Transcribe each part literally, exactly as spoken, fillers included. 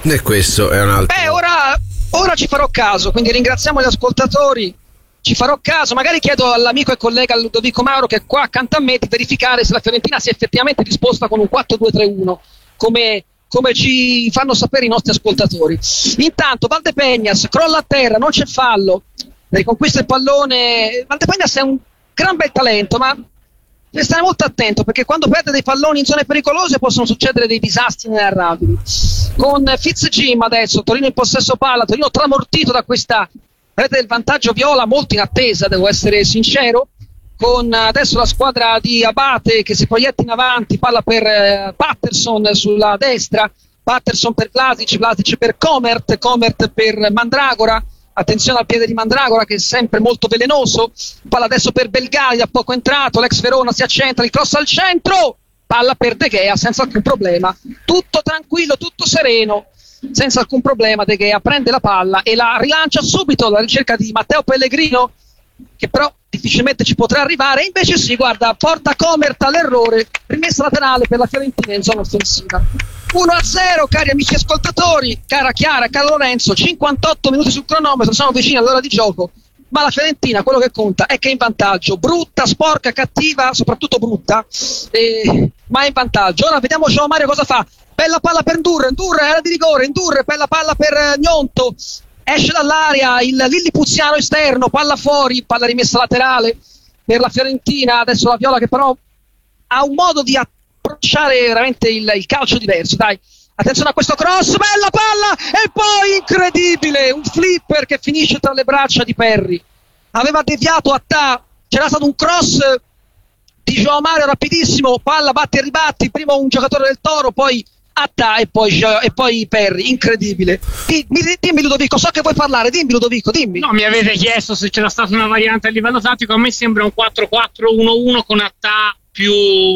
E questo è un altro. Beh, ora, ora ci farò caso, quindi ringraziamo gli ascoltatori. Ci farò caso, magari chiedo all'amico e collega Ludovico Mauro, che è qua accanto a me, di verificare se la Fiorentina si è effettivamente disposta con un quattro due tre uno, come, come ci fanno sapere i nostri ascoltatori. Intanto Valdepeñas crolla a terra, non c'è fallo, riconquista il pallone. Valdepeñas è un gran bel talento, ma deve stare molto attento, perché quando perde dei palloni in zone pericolose possono succedere dei disastri inenarrabili. Con Fitzjim adesso, Torino in possesso palla, Torino tramortito da questa rete del vantaggio viola, molto in attesa, devo essere sincero, con adesso la squadra di Abate che si proietta in avanti, palla per eh, Patterson sulla destra, Patterson per Vlasic, Vlasic per Comert, Comert per Mandragora, attenzione al piede di Mandragora che è sempre molto velenoso, palla adesso per Belgali, da poco entrato, l'ex Verona si accentra, il cross al centro, palla per De Gea senza alcun problema, tutto tranquillo, tutto sereno, senza alcun problema. De Gea prende la palla e la rilancia subito alla ricerca di Matteo Pellegrino, che però difficilmente ci potrà arrivare, invece sì, guarda, porta Comert all'errore, rimessa laterale per la Fiorentina in zona offensiva. uno a zero, cari amici ascoltatori, cara Chiara, caro Lorenzo, cinquantotto minuti sul cronometro, siamo vicini all'ora di gioco, ma la Fiorentina quello che conta è che è in vantaggio, brutta, sporca, cattiva, soprattutto brutta, eh, ma è in vantaggio. Ora vediamo João Mario cosa fa. Bella palla per Ndurre, Ndurre era di rigore, Ndurre, bella palla per Gnonto, esce dall'area il Lillipuziano esterno, palla fuori, palla rimessa laterale per la Fiorentina. Adesso la Viola che però ha un modo di approcciare veramente il, il calcio diverso, dai, attenzione a questo cross, bella palla e poi incredibile, un flipper che finisce tra le braccia di Perry, aveva deviato a Ta, c'era stato un cross di João Mario rapidissimo, palla batti e ribatti, prima un giocatore del Toro, poi Atta e poi, e poi Perry, incredibile. Dimmi, dimmi Ludovico, so che vuoi parlare, dimmi Ludovico, dimmi. No, mi avete chiesto se c'era stata una variante a livello tattico, a me sembra un quattro quattro uno uno con Atta più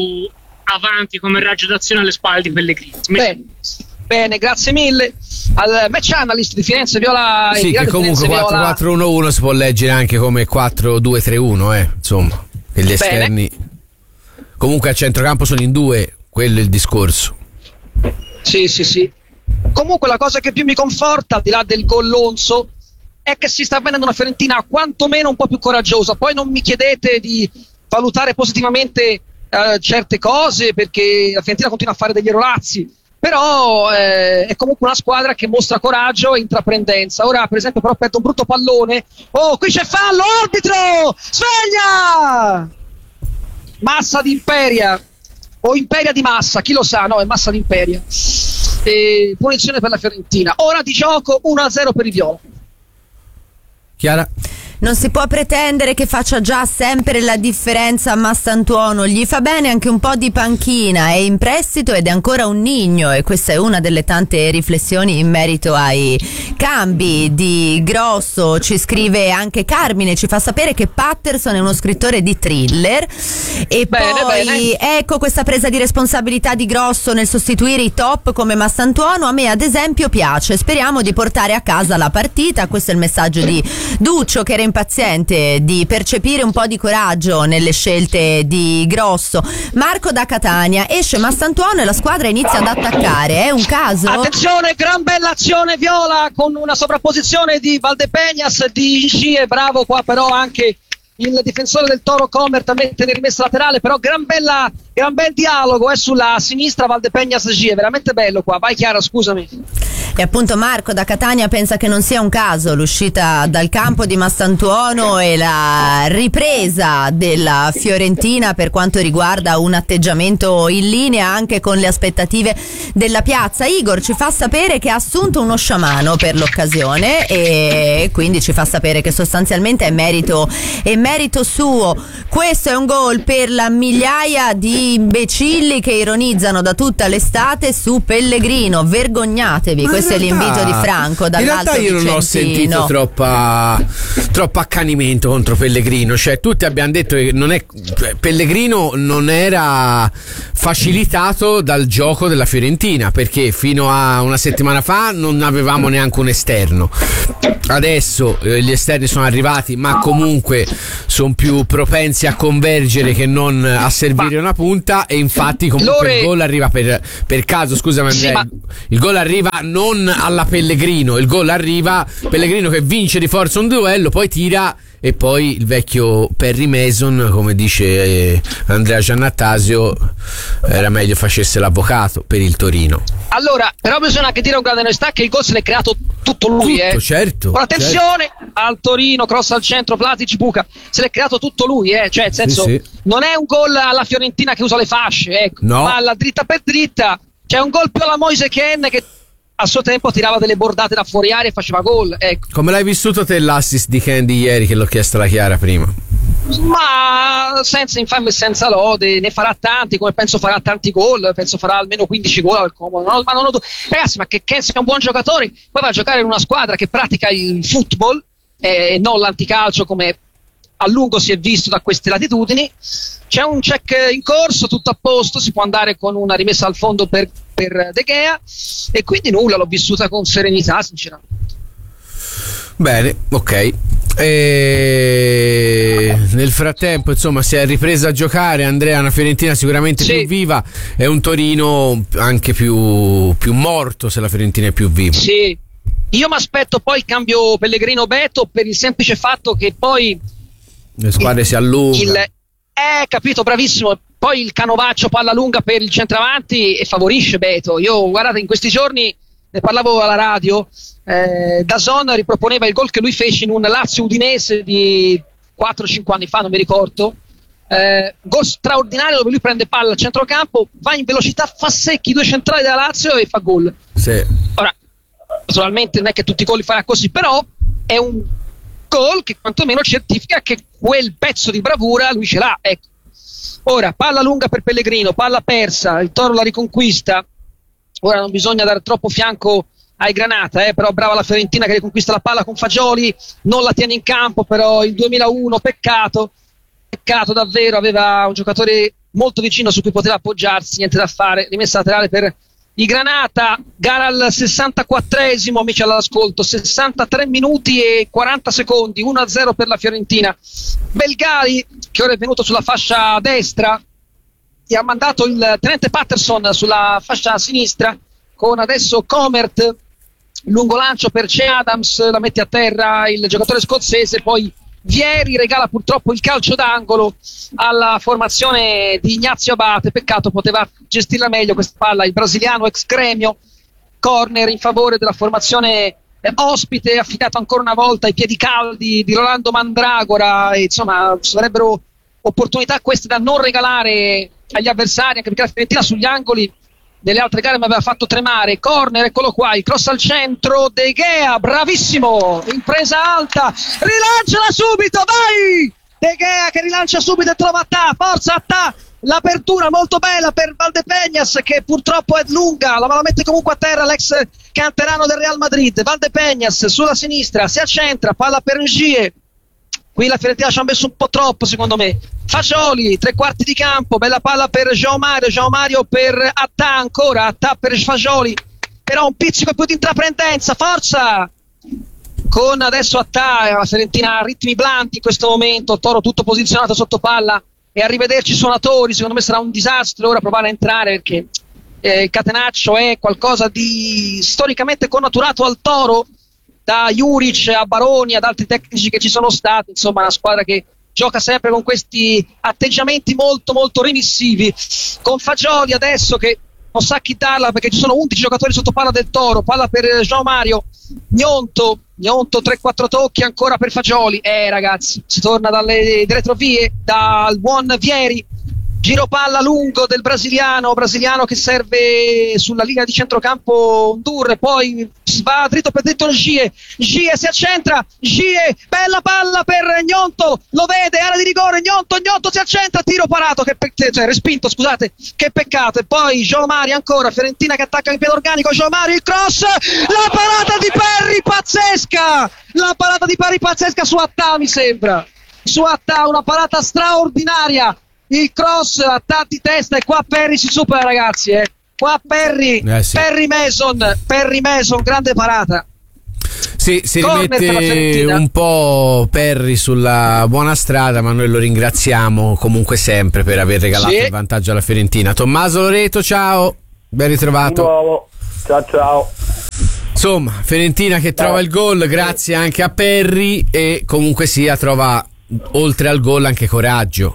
avanti come raggio d'azione alle spalle di Pellegrini. Bene, bene, grazie mille al match analyst di Firenze Viola. Sì, che comunque quattro quattro uno uno si può leggere anche come quattro due tre uno, eh, insomma, e gli esterni bene. Comunque a centrocampo sono in due, quello è il discorso. Sì, sì, sì. Comunque la cosa che più mi conforta, al di là del gollonzo, è che si sta vedendo una Fiorentina quantomeno un po' più coraggiosa. Poi non mi chiedete di valutare positivamente eh, certe cose, perché la Fiorentina continua a fare degli errorazzi, però eh, è comunque una squadra che mostra coraggio e intraprendenza. Ora per esempio però perde un brutto pallone, oh qui c'è fallo, arbitro, sveglia! Massa di Imperia o Imperia di Massa, chi lo sa, no, è Massa di Imperia. E punizione per la Fiorentina. Ora di gioco uno a zero per i viola. Chiara? Non si può pretendere che faccia già sempre la differenza a Massantuono, gli fa bene anche un po' di panchina, è in prestito ed è ancora un nigno, e questa è una delle tante riflessioni in merito ai cambi di Grosso. Ci scrive anche Carmine, ci fa sapere che Patterson è uno scrittore di thriller, e bene, poi bene. Ecco questa presa di responsabilità di Grosso nel sostituire i top come Massantuono, a me ad esempio piace, speriamo di portare a casa la partita. Questo è il messaggio di Duccio, che era impaziente di percepire un po' di coraggio nelle scelte di Grosso. Marco da Catania, esce Massantuono e la squadra inizia ad attaccare, è un caso? Attenzione, gran bella azione viola con una sovrapposizione di Valdepeñas, di Ingie, bravo qua però anche il difensore del Toro Comert a mettere rimessa laterale, però gran bella, gran bel dialogo è eh, sulla sinistra Valdepeñas Gie, veramente bello qua. Vai Chiara, scusami. E appunto Marco da Catania pensa che non sia un caso l'uscita dal campo di Massantuono e la ripresa della Fiorentina per quanto riguarda un atteggiamento in linea anche con le aspettative della piazza. Igor ci fa sapere che ha assunto uno sciamano per l'occasione e quindi ci fa sapere che sostanzialmente è merito, è merito suo. Questo è un gol per la migliaia di imbecilli che ironizzano da tutta l'estate su Pellegrino, vergognatevi. Questo è l'invito di Franco dall'Alto Vicentino. In realtà io non ho sentito troppa troppo accanimento contro Pellegrino, cioè tutti abbiamo detto che non è, Pellegrino non era facilitato dal gioco della Fiorentina, perché fino a una settimana fa non avevamo neanche un esterno. Adesso eh, gli esterni sono arrivati, ma comunque sono più propensi a convergere che non a servire una punta, e infatti comunque Lore... il gol arriva per, per caso, scusami Andrea, sì, ma... il gol arriva non non alla Pellegrino. Il gol arriva, Pellegrino che vince di forza un duello, poi tira e poi il vecchio Perry Mason, come dice eh, Andrea Giannattasio, era meglio facesse l'avvocato per il Torino. Allora, però bisogna anche dire un grande onestà che il gol se l'è creato tutto lui, tutto, eh. certo. Ora, attenzione, certo. Al Torino, cross al centro, Vlasic buca, se l'è creato tutto lui, eh. Cioè, nel senso, sì, sì. non è un gol alla Fiorentina che usa le fasce, ecco, no. Palla dritta per dritta, c'è un gol più alla Moise Kean che a suo tempo tirava delle bordate da fuori aria e faceva gol, ecco. Come l'hai vissuto te l'assist di Candy ieri, che l'ho chiesto alla Chiara prima? Ma senza infame e senza lode, ne farà tanti, come penso farà tanti gol, penso farà almeno quindici gol al Como. No, ma non ho... Ragazzi, ma che Kean sia un buon giocatore, poi va a giocare in una squadra che pratica il football e eh, non l'anticalcio come a lungo si è visto da queste latitudini. C'è un check in corso, tutto a posto, si può andare con una rimessa al fondo per, per De Gea e quindi nulla, l'ho vissuta con serenità sinceramente. Bene, ok. E nel frattempo insomma si è ripresa a giocare, Andrea, una Fiorentina sicuramente sì. più viva e un Torino anche più, più morto se la Fiorentina è più viva. Sì, io mi aspetto poi il cambio Pellegrino-Beto per il semplice fatto che poi le squadre il, si allungano. Eh, capito, bravissimo. Poi il canovaccio palla lunga per il centravanti e favorisce Beto. Io, guardate, in questi giorni ne parlavo alla radio, eh, DAZN riproponeva il gol che lui fece in un Lazio Udinese di quattro cinque anni fa, non mi ricordo, eh, gol straordinario dove lui prende palla al centrocampo, va in velocità, fa secchi due centrali della Lazio e fa gol. Sì. Ora, naturalmente non è che tutti i gol li farà così, però è un gol che quantomeno certifica che quel pezzo di bravura lui ce l'ha, ecco. Ora, palla lunga per Pellegrino, palla persa, il Toro la riconquista. Ora non bisogna dare troppo fianco ai Granata, eh, però brava la Fiorentina che riconquista la palla con Fagioli, non la tiene in campo, però il duemilauno, peccato, peccato davvero, aveva un giocatore molto vicino su cui poteva appoggiarsi, niente da fare, rimessa laterale per i Granata, gara al sessantaquattresimo, amici all'ascolto, sessantatré minuti e quaranta secondi, uno a zero per la Fiorentina. Belgali, che ora è venuto sulla fascia destra, e ha mandato il tenente Patterson sulla fascia sinistra, con adesso Comert, lungo lancio per C. Adams, la mette a terra il giocatore scozzese, poi Vieri regala purtroppo il calcio d'angolo alla formazione di Ignazio Abate, peccato, poteva gestirla meglio questa palla il brasiliano ex Gremio. Corner in favore della formazione eh, ospite, affidato ancora una volta ai piedi caldi di Rolando Mandragora, e insomma sarebbero opportunità queste da non regalare agli avversari, anche perché la Fiorentina sugli angoli delle altre gare mi aveva fatto tremare. Corner, eccolo qua, il cross al centro, De Gea, bravissimo, impresa alta, rilanciala subito, vai! De Gea che rilancia subito e trova Attà, forza Attà, l'apertura molto bella per Valdepeñas che purtroppo è lunga, la mette comunque a terra l'ex canterano del Real Madrid. Valdepeñas sulla sinistra, si accentra, palla per Ngie. Qui la Fiorentina ci ha messo un po' troppo secondo me. Fagioli, tre quarti di campo, bella palla per João Mario, João Mario per Attà ancora, Attà per Fagioli, però un pizzico più di intraprendenza, forza! Con adesso Attà, la Fiorentina a ritmi blandi in questo momento, Toro tutto posizionato sotto palla, e arrivederci suonatori, secondo me sarà un disastro ora provare a entrare, perché eh, il catenaccio è qualcosa di storicamente connaturato al Toro, da Juric a Baroni ad altri tecnici che ci sono stati, insomma una squadra che gioca sempre con questi atteggiamenti molto molto remissivi. Con Fagioli adesso che non sa chi darla perché ci sono undici giocatori sotto palla del Toro, palla per João Mario, Gnonto, Gnonto tre quattro tocchi ancora per Fagioli, eh ragazzi si torna dalle retrovie, dal buon Vieri, giro palla lungo del brasiliano, brasiliano che serve sulla linea di centrocampo Ndur, poi va dritto per dritto Ngie, Ngie si accentra, Ngie, bella palla per Gnonto, lo vede, area di rigore, Gnonto, Gnonto si accentra, tiro parato, che pe- cioè respinto, scusate, che peccato, e poi João Mario ancora, Fiorentina che attacca in piede organico, João Mario, il cross, la parata di Perry pazzesca, la parata di Perry pazzesca su Attà mi sembra, su Attà una parata straordinaria. Il cross a tanti testa e qua Perry si supera ragazzi, eh. Qua Perry, eh sì. Perry Mason, Perry Mason, grande parata. Sì, si Corner rimette un po' Perry sulla buona strada, ma noi lo ringraziamo comunque sempre per aver regalato sì. il vantaggio alla Fiorentina. Tommaso Loreto, ciao, ben ritrovato. Di nuovo. Ciao ciao. Insomma, Fiorentina che trova il gol grazie anche a Perry e comunque sia trova oltre al gol anche coraggio.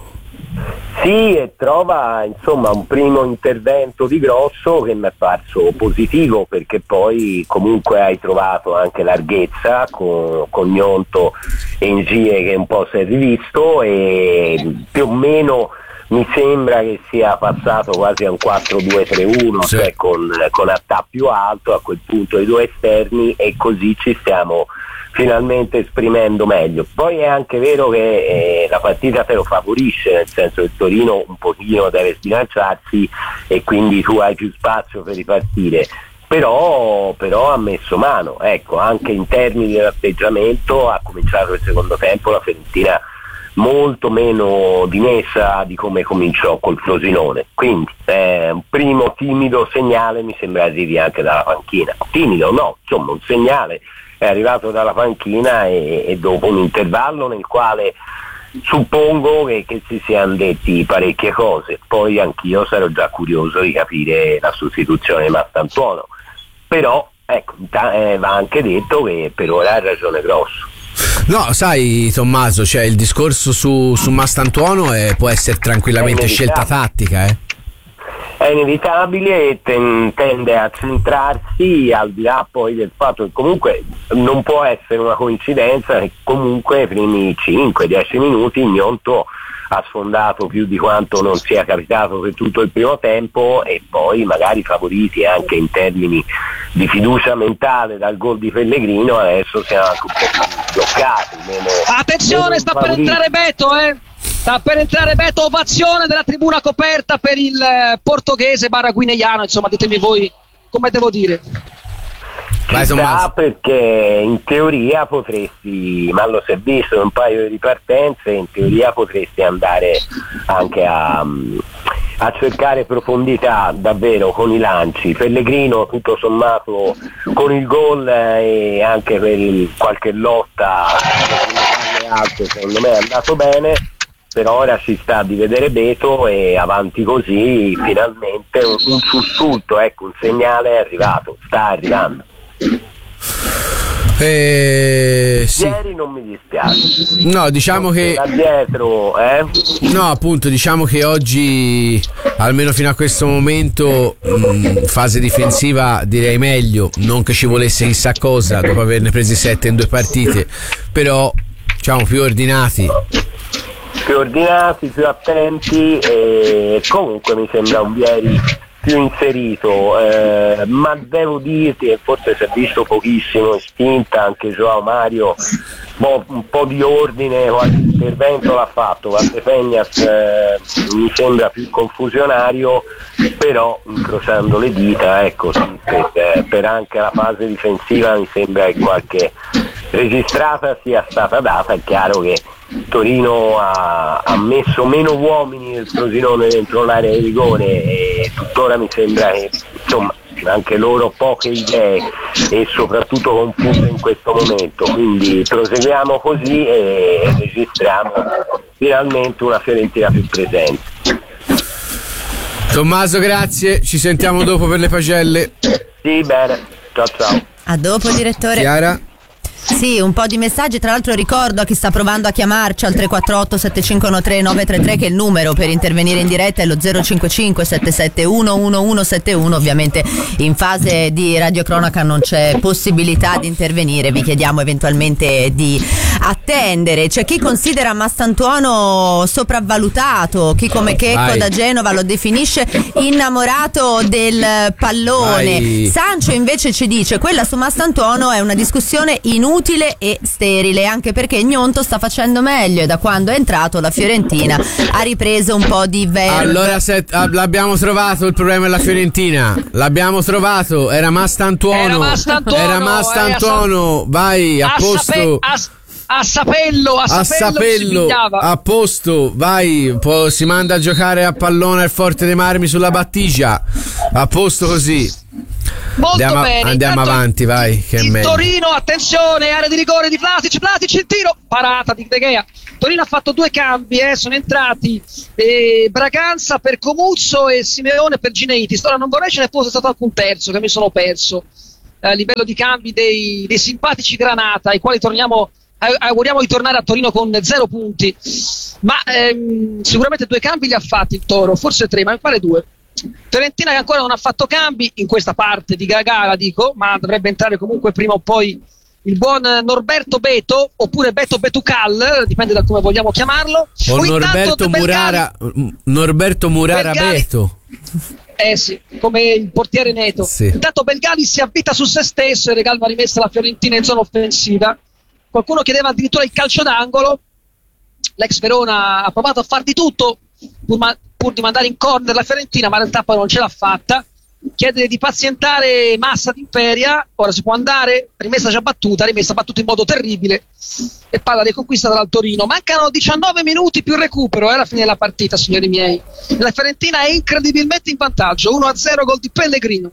Sì, e trova insomma un primo intervento di Grosso che mi è parso positivo, perché poi comunque hai trovato anche larghezza con, con Gnonto e Ingie che un po' si è rivisto, e più o meno mi sembra che sia passato quasi a un quattro due tre uno, sì. Cioè con, con Attà più alto, a quel punto i due esterni, e così ci stiamo finalmente esprimendo meglio. Poi è anche vero che eh, la partita te lo favorisce, nel senso che il Torino un pochino deve sbilanciarsi e quindi tu hai più spazio per ripartire, però, però ha messo mano, ecco, anche in termini di atteggiamento ha cominciato il secondo tempo la Fiorentina molto meno dimessa di come cominciò col Frosinone, quindi eh, un primo timido segnale mi sembra arrivi anche dalla panchina, timido no, insomma un segnale è arrivato dalla panchina, e, e dopo un intervallo nel quale suppongo che, che si siano detti parecchie cose. Poi anch'io sarò già curioso di capire la sostituzione di Mastantuono, però ecco, eh, va anche detto che per ora ha ragione Grosso. No, sai Tommaso, cioè il discorso su, su Mastantuono è, può essere tranquillamente scelta tattica, eh? È inevitabile e ten, tende a centrarsi, al di là poi del fatto che comunque non può essere una coincidenza che comunque nei primi cinque dieci minuti Gnonto ha sfondato più di quanto non sia capitato per tutto il primo tempo, e poi magari favoriti anche in termini di fiducia mentale dal gol di Pellegrino adesso siamo anche un po' più bloccati, meno, attenzione meno sta per entrare Beto, eh sta per entrare Beto, ovazione della tribuna coperta per il eh, portoghese barra guineiano, insomma ditemi voi come devo dire. Vai, Ci sta, perché in teoria potresti, ma lo si è visto in un paio di ripartenze, in teoria potresti andare anche a, a cercare profondità davvero con i lanci. Pellegrino tutto sommato con il gol e anche per il, qualche lotta alte secondo me è andato bene, però ora ci sta di vedere Beto, e avanti così finalmente un, un sussulto, ecco, un segnale è arrivato, sta arrivando. Eh, sì. Ieri non mi dispiace. No, diciamo che da dietro, eh? No, appunto, diciamo che oggi, almeno fino a questo momento, mh, fase difensiva direi meglio, non che ci volesse chissà cosa dopo averne presi sette in due partite, però diciamo più ordinati. Più ordinati, più attenti, e comunque mi sembra un Vieri più inserito, eh, ma devo dirti che forse si è visto pochissimo in spinta, anche Joao Mario boh, un po' di ordine, qualche intervento l'ha fatto, Valdepegnas eh, mi sembra più confusionario, però incrociando le dita, ecco sì, per, per anche la fase difensiva mi sembra che qualche registrata sia stata data. È chiaro che Torino ha, ha messo meno uomini del Frosinone dentro l'area di rigore, e tuttora mi sembra che insomma anche loro poche idee e soprattutto confuse in questo momento, quindi proseguiamo così e registriamo finalmente una Fiorentina più presente. Tommaso, grazie, ci sentiamo dopo per le pagelle. Sì, bene, ciao ciao. A dopo, direttore. Chiara? Sì, un po' di messaggi, tra l'altro ricordo a chi sta provando a chiamarci al tre quattro otto sette cinque uno tre nove tre tre che il numero per intervenire in diretta è lo zero cinque cinque sette sette uno uno uno sette uno. Ovviamente in fase di radiocronaca non c'è possibilità di intervenire, vi chiediamo eventualmente di attendere. C'è chi considera Mastantuono sopravvalutato, chi come Checco Vai. da Genova lo definisce innamorato del pallone. Vai. Sancio invece ci dice quella su Mastantuono è una discussione inutile e sterile, anche perché Gnonto sta facendo meglio e da quando è entrato la Fiorentina ha ripreso un po' di verve. Allora se, ah, l'abbiamo trovato il problema della Fiorentina, l'abbiamo trovato, era Mastantuono, Era Mastantuono, era Mastantuono, vai a, a posto sape- a, a sapello, a, a sapello, sapello, si a posto, vai, poi si manda a giocare a pallone al Forte dei Marmi sulla Battigia, a posto così. Molto andiamo, bene. andiamo Intanto avanti, vai, che è il meglio. Torino, attenzione, area di rigore di Vlasic, Vlasic il tiro, parata di De Gea. Torino ha fatto due cambi, eh, sono entrati eh, Braganza per Comuzzo e Simeone per Gineitis. Ora non vorrei ce ne fosse stato alcun terzo, che mi sono perso. a livello di cambi dei, dei simpatici Granata, ai quali torniamo, auguriamo di tornare a Torino con zero punti, ma ehm, sicuramente due cambi li ha fatti il Toro, forse tre, ma mi pare due. Fiorentina che ancora non ha fatto cambi in questa parte di gara, dico, ma dovrebbe entrare comunque prima o poi il buon Norberto Beto, oppure Beto Betucal, dipende da come vogliamo chiamarlo, o, o Norberto Murara, Norberto Murara Belgali, Beto. Eh sì, come il portiere Neto. Sì. Intanto Belgali si avvita su se stesso e regala una rimessa alla Fiorentina in zona offensiva. Qualcuno chiedeva addirittura il calcio d'angolo. L'ex Verona ha provato a far di tutto pur, ma- pur di mandare in corner la Fiorentina, ma in realtà poi non ce l'ha fatta. Chiede di pazientare Massa d'Imperia, ora si può andare, rimessa già battuta, rimessa battuta in modo terribile e palla riconquista dal Torino. Mancano diciannove minuti più recupero, è la fine della partita, signori miei. La Fiorentina è incredibilmente in vantaggio, uno a zero, gol di Pellegrino.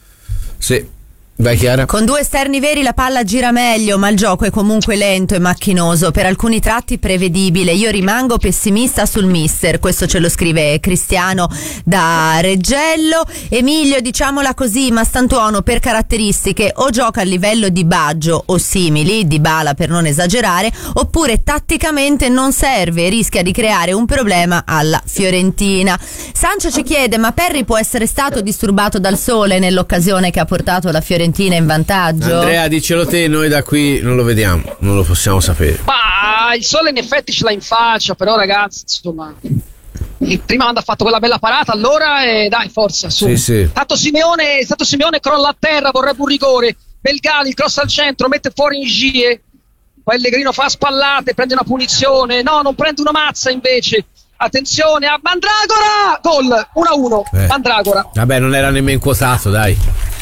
Sì. Vai Chiara. Con due esterni veri la palla gira meglio, ma il gioco è comunque lento e macchinoso, per alcuni tratti prevedibile. Io rimango pessimista sul mister, questo ce lo scrive Cristiano da Reggello. Emilio, diciamola così, Mastantuono per caratteristiche o gioca a livello di Baggio o simili, Dybala per non esagerare, oppure tatticamente non serve e rischia di creare un problema alla Fiorentina. Sancio ci chiede, ma Perry può essere stato disturbato dal sole nell'occasione che ha portato la Fiorentina in vantaggio? Andrea, dicelo te, noi da qui non lo vediamo, non lo possiamo sapere. Ma il sole in effetti ce l'ha in faccia, però ragazzi, insomma, prima quando ha fatto quella bella parata, allora eh, dai, forza, su. Sì, sì. Tanto Simeone, stato Simeone crolla a terra, vorrebbe un rigore. Belgali, cross al centro, mette fuori Ingie. Pellegrino fa spallate, prende una punizione. No, non prende una mazza invece. Attenzione a Mandragora! Gol uno a uno. Eh. Mandragora. Vabbè, non era nemmeno quotato, dai.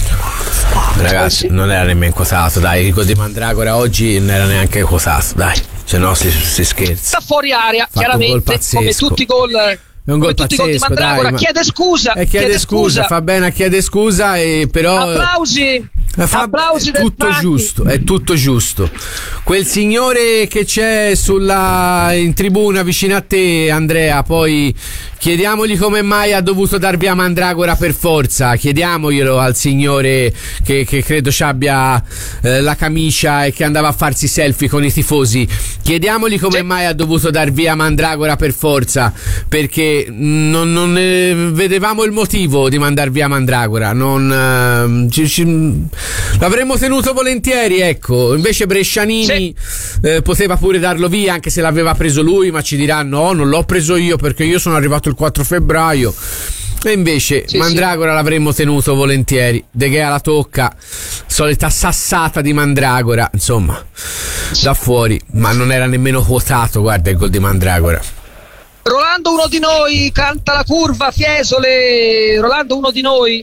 Ragazzi, non era nemmeno quotato, dai. Il gol di Mandragora oggi non era neanche quotato, dai. Se no si, si scherza. Sta fuori aria, Fatto chiaramente, come tutti i gol. È un gol pazzesco, di Mandragora, dai, chiede scusa, e chiede, chiede scusa, scusa, fa bene a chiedere scusa, e però applausi, fa, applausi è tutto del giusto, è tutto giusto. Quel signore che c'è sulla in tribuna vicino a te, Andrea, poi chiediamogli come mai ha dovuto dar via Mandragora per forza, chiediamoglielo al signore che, che credo ci abbia eh, la camicia e che andava a farsi selfie con i tifosi, chiediamogli come sì. mai ha dovuto dar via Mandragora per forza, perché non, non eh, vedevamo il motivo di mandar via Mandragora, non, eh, ci, ci, l'avremmo tenuto volentieri, ecco. Invece Brescianini sì. eh, poteva pure darlo via, anche se l'aveva preso lui, ma ci dirà no, non l'ho preso io perché io sono arrivato il quattro febbraio, e invece sì, Mandragora sì. l'avremmo tenuto volentieri. De Gea la tocca, solita sassata di Mandragora, insomma, sì. da fuori, ma non era nemmeno quotato, guarda il gol di Mandragora. Rolando uno di noi, canta la curva, Fiesole, Rolando uno di noi.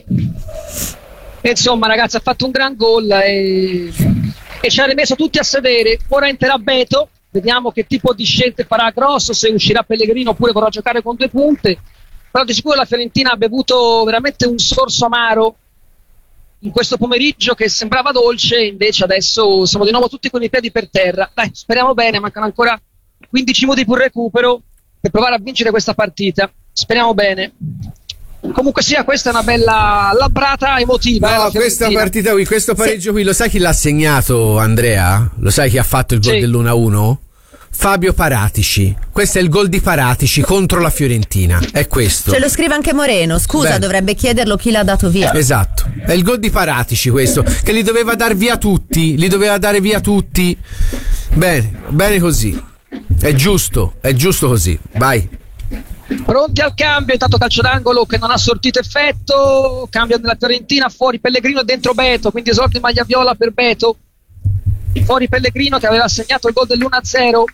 E insomma ragazzi, ha fatto un gran gol e, e ci ha rimesso tutti a sedere. Ora entrerà Beto, vediamo che tipo di scelte farà Grosso, se uscirà Pellegrino oppure vorrà giocare con due punte. Però di sicuro la Fiorentina ha bevuto veramente un sorso amaro in questo pomeriggio che sembrava dolce, invece adesso siamo di nuovo tutti con i piedi per terra. Dai, speriamo bene, mancano ancora quindici minuti più recupero per provare a vincere questa partita, speriamo bene. Comunque sia, questa è una bella labbrata emotiva. No, eh, questa partita qui, questo pareggio sì. qui, lo sai chi l'ha segnato, Andrea? Lo sai chi ha fatto il gol sì. dell'uno a uno? Fabio Paratici. Questo è il gol di Paratici contro la Fiorentina, è questo. Ce lo scrive anche Moreno, scusa, Beh. dovrebbe chiederlo chi l'ha dato via. Esatto, è il gol di Paratici questo, che li doveva dar via tutti, li doveva dare via tutti. Bene, bene così. È giusto, è giusto così. Vai. Pronti al cambio, intanto calcio d'angolo che non ha sortito effetto, cambio della Fiorentina, fuori Pellegrino e dentro Beto, quindi esordio in maglia viola per Beto, fuori Pellegrino che aveva segnato il gol dell'uno a zero.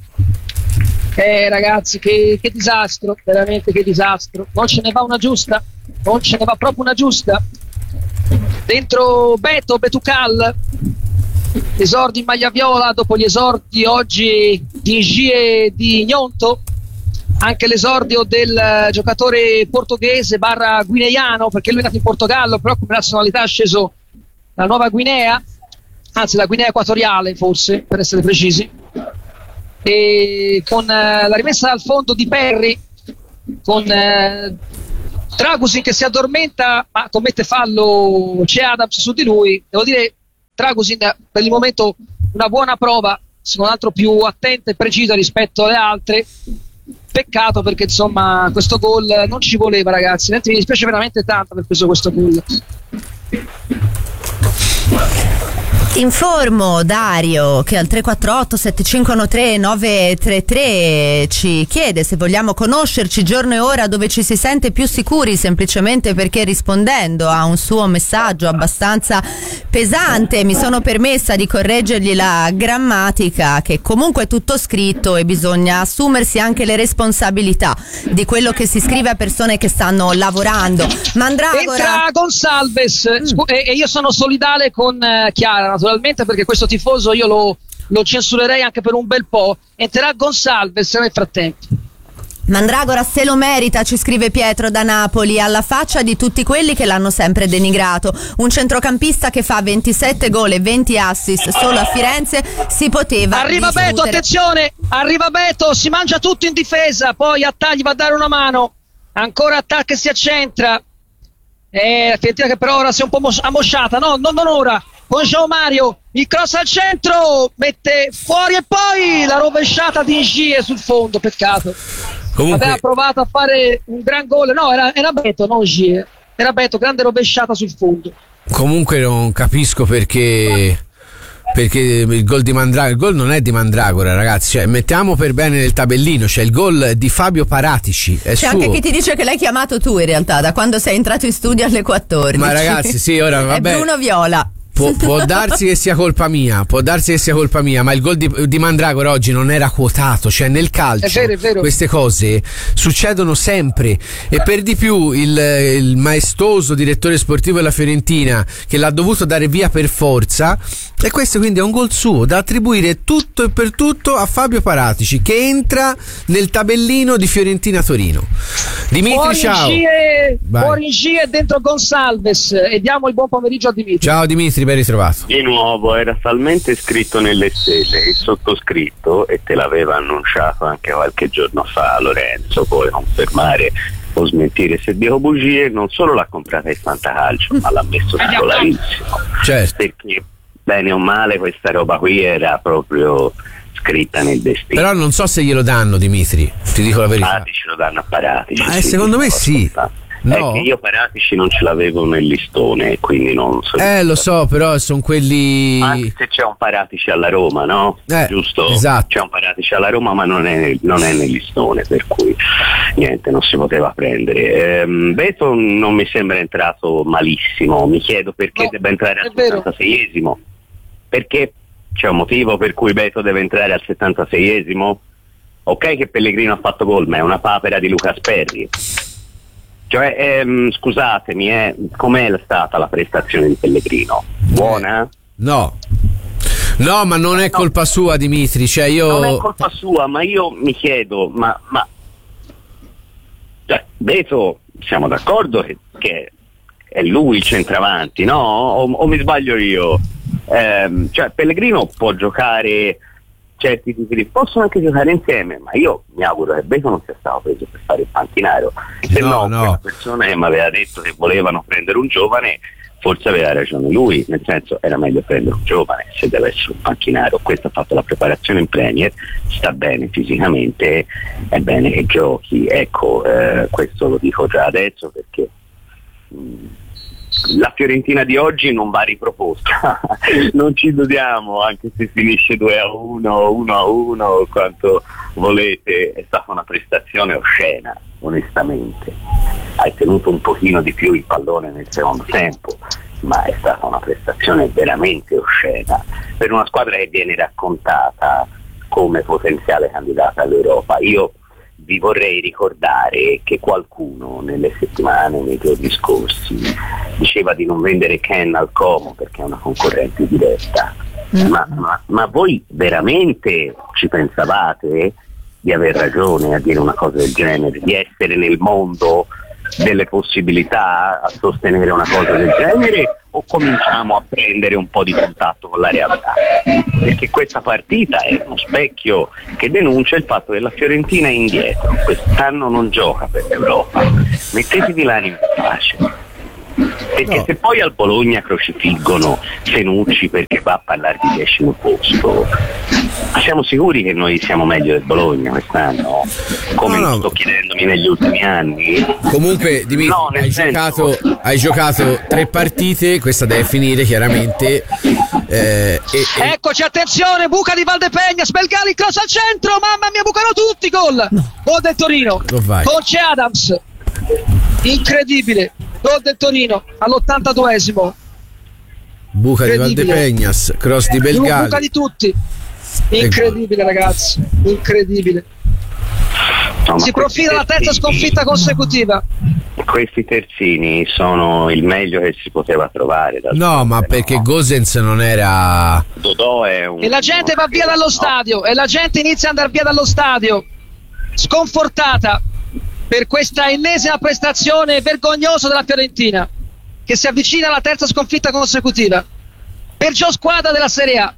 Eh ragazzi, che, che disastro, veramente che disastro, non ce ne va una giusta, non ce ne va proprio una giusta. Dentro Beto, Betucal, esordi in maglia viola dopo gli esordi oggi di Ingie e di Gnonto, anche l'esordio del giocatore portoghese barra guineano, perché lui è nato in Portogallo, però come nazionalità ha sceso la Nuova Guinea, anzi la Guinea Equatoriale forse, per essere precisi, e con eh, la rimessa dal fondo di Perry, con eh, Dragusin che si addormenta ma commette fallo, c'è Adams su di lui. Devo dire Dragusin per il momento una buona prova, se non altro più attenta e precisa rispetto alle altre. Peccato perché insomma questo gol non ci voleva, ragazzi, mi dispiace veramente tanto aver preso questo gol. Informo Dario che al tre quattro otto sette cinque uno tre nove tre tre ci chiede se vogliamo conoscerci giorno e ora dove ci si sente più sicuri, semplicemente perché rispondendo a un suo messaggio abbastanza pesante mi sono permessa di correggergli la grammatica, che comunque è tutto scritto e bisogna assumersi anche le responsabilità di quello che si scrive a persone che stanno lavorando. Mandragora entra Gonsalves mm. Scu- e, e io sono solidale con uh, Chiara naturalmente, perché questo tifoso io lo, lo censurerei anche per un bel po'. Entrerà Gonsalves nel frattempo. Mandragora se lo merita, ci scrive Pietro da Napoli, alla faccia di tutti quelli che l'hanno sempre denigrato. Un centrocampista che fa ventisette gol e venti assist solo a Firenze si poteva arriva discutere. Beto, attenzione, arriva Beto, si mangia tutto in difesa, poi Attà gli va a dare una mano, ancora Attà che si accentra, eh, Fiorentina che per ora si è un po' mos- ammosciata, no, no, non ora, con João Mario, il cross al centro, mette fuori e poi la rovesciata di Ingie sul fondo, peccato. Comunque... aveva provato a fare un gran gol, no, era, era Beto, non Ingie, era Beto, grande rovesciata sul fondo. Comunque non capisco perché perché il gol di Mandragora, il gol non è di Mandragora, ragazzi, cioè, mettiamo per bene nel tabellino, c'è il gol di Fabio Paratici, è c'è suo. Anche chi ti dice che l'hai chiamato tu in realtà da quando sei entrato in studio alle quattordici. Ma ragazzi, sì, ora vabbè, è Bruno Viola. Può, può darsi che sia colpa mia, può darsi che sia colpa mia, ma il gol di, di Mandragora oggi non era quotato, cioè nel calcio è vero, è vero. Queste cose succedono sempre, e per di più il, il maestoso direttore sportivo della Fiorentina che l'ha dovuto dare via per forza, e questo quindi è un gol suo da attribuire tutto e per tutto a Fabio Paratici, che entra nel tabellino di Fiorentina Torino. Dimitri, fuori ciao. Gie, fuori Gie dentro Gonsalves, e diamo il buon pomeriggio a Dimitri. Ciao Dimitri, ben ritrovato. Di nuovo, era talmente scritto nelle stelle il sottoscritto, e te l'aveva annunciato anche qualche giorno fa Lorenzo, puoi confermare o smentire se dico bugie, non solo l'ha comprata il Fantacalcio ma l'ha messo titolarissimo, certo, perché bene o male questa roba qui era proprio scritta nel destino. Però non so se glielo danno, Dimitri, ti dico la verità. Paratici lo danno a Paratici, Ma eh, sì, secondo me sì. No. È che io Paratici non ce l'avevo nel listone, quindi non so. Eh, lo so, però sono quelli. Anche se c'è un Paratici alla Roma, no? Eh, giusto? Esatto. C'è un Paratici alla Roma, ma non è, non è nel listone, per cui niente, non si poteva prendere. Ehm, Beto non mi sembra entrato malissimo, mi chiedo perché No, debba entrare al è vero. settantaseiesimo. Perché c'è un motivo per cui Beto deve entrare al settantaseiesimo? Ok che Pellegrino ha fatto gol, ma è una papera di Luca Sperri. Cioè, ehm, scusatemi, eh, com'è stata la prestazione di Pellegrino? Buona? No. No, ma non è colpa sua, Dimitri, cioè io... Non è colpa sua, ma io mi chiedo, ma... ma... Cioè, Beto, siamo d'accordo che, che è lui il centravanti, no? O, o mi sbaglio io? Ehm, cioè, Pellegrino può giocare... certi titoli possono anche giocare insieme, ma io mi auguro che Beto non sia stato preso per fare il pantinaro, se No, no, no. quella persona che mi aveva detto che volevano prendere un giovane forse aveva ragione lui, nel senso era meglio prendere un giovane se deve essere un panchinaro. Questo ha fatto la preparazione in Premier, sta bene fisicamente, è bene che giochi, ecco, eh, questo lo dico già adesso perché mh, la Fiorentina di oggi non va riproposta, non ci illudiamo, anche se finisce due a uno, uno a uno, quanto volete, è stata una prestazione oscena, onestamente. Hai tenuto un pochino di più il pallone nel secondo tempo, ma è stata una prestazione veramente oscena per una squadra che viene raccontata come potenziale candidata all'Europa. Io vi vorrei ricordare che qualcuno nelle settimane, nei giorni scorsi, diceva di non vendere Ken al Como perché è una concorrente diretta. Mm. Ma, ma, ma voi veramente ci pensavate di aver ragione a dire una cosa del genere, di essere nel mondo delle possibilità a sostenere una cosa del genere, o cominciamo a prendere un po' di contatto con la realtà? Perché questa partita è uno specchio che denuncia il fatto che la Fiorentina è indietro, quest'anno non gioca per l'Europa mettetevi l'anima in pace. Perché No. se poi al Bologna crocifiggono Fenucci perché va a parlare di decimo posto, ma siamo sicuri che noi siamo meglio del Bologna quest'anno? Come No, no. sto chiedendomi negli ultimi anni? Comunque, Dimitri, No, nel hai, senso- giocato, hai giocato tre partite, questa deve finire chiaramente. eh, e, e- Eccoci, attenzione, buca di Valdepegna, Spelgali, cross al centro, mamma mia, bucano tutti, gol! Gol del Torino, Lo vai. Conce Adams, incredibile, gol del Torino all'ottantaduesimo, Buca di incredibile. Valdepegnas, cross di più buca Belgali. di tutti, incredibile ragazzi, incredibile. No, ma Si profila la terza questi terzini- sconfitta consecutiva. Questi terzini sono il meglio che si poteva trovare. No, ma perché no. Gosens non era. Dodò è un... E la gente va via dallo no. stadio, e la gente inizia ad andare via dallo stadio, sconfortata per questa ennesima prestazione vergognosa della Fiorentina, che si avvicina alla terza sconfitta consecutiva. Perciò squadra della Serie A.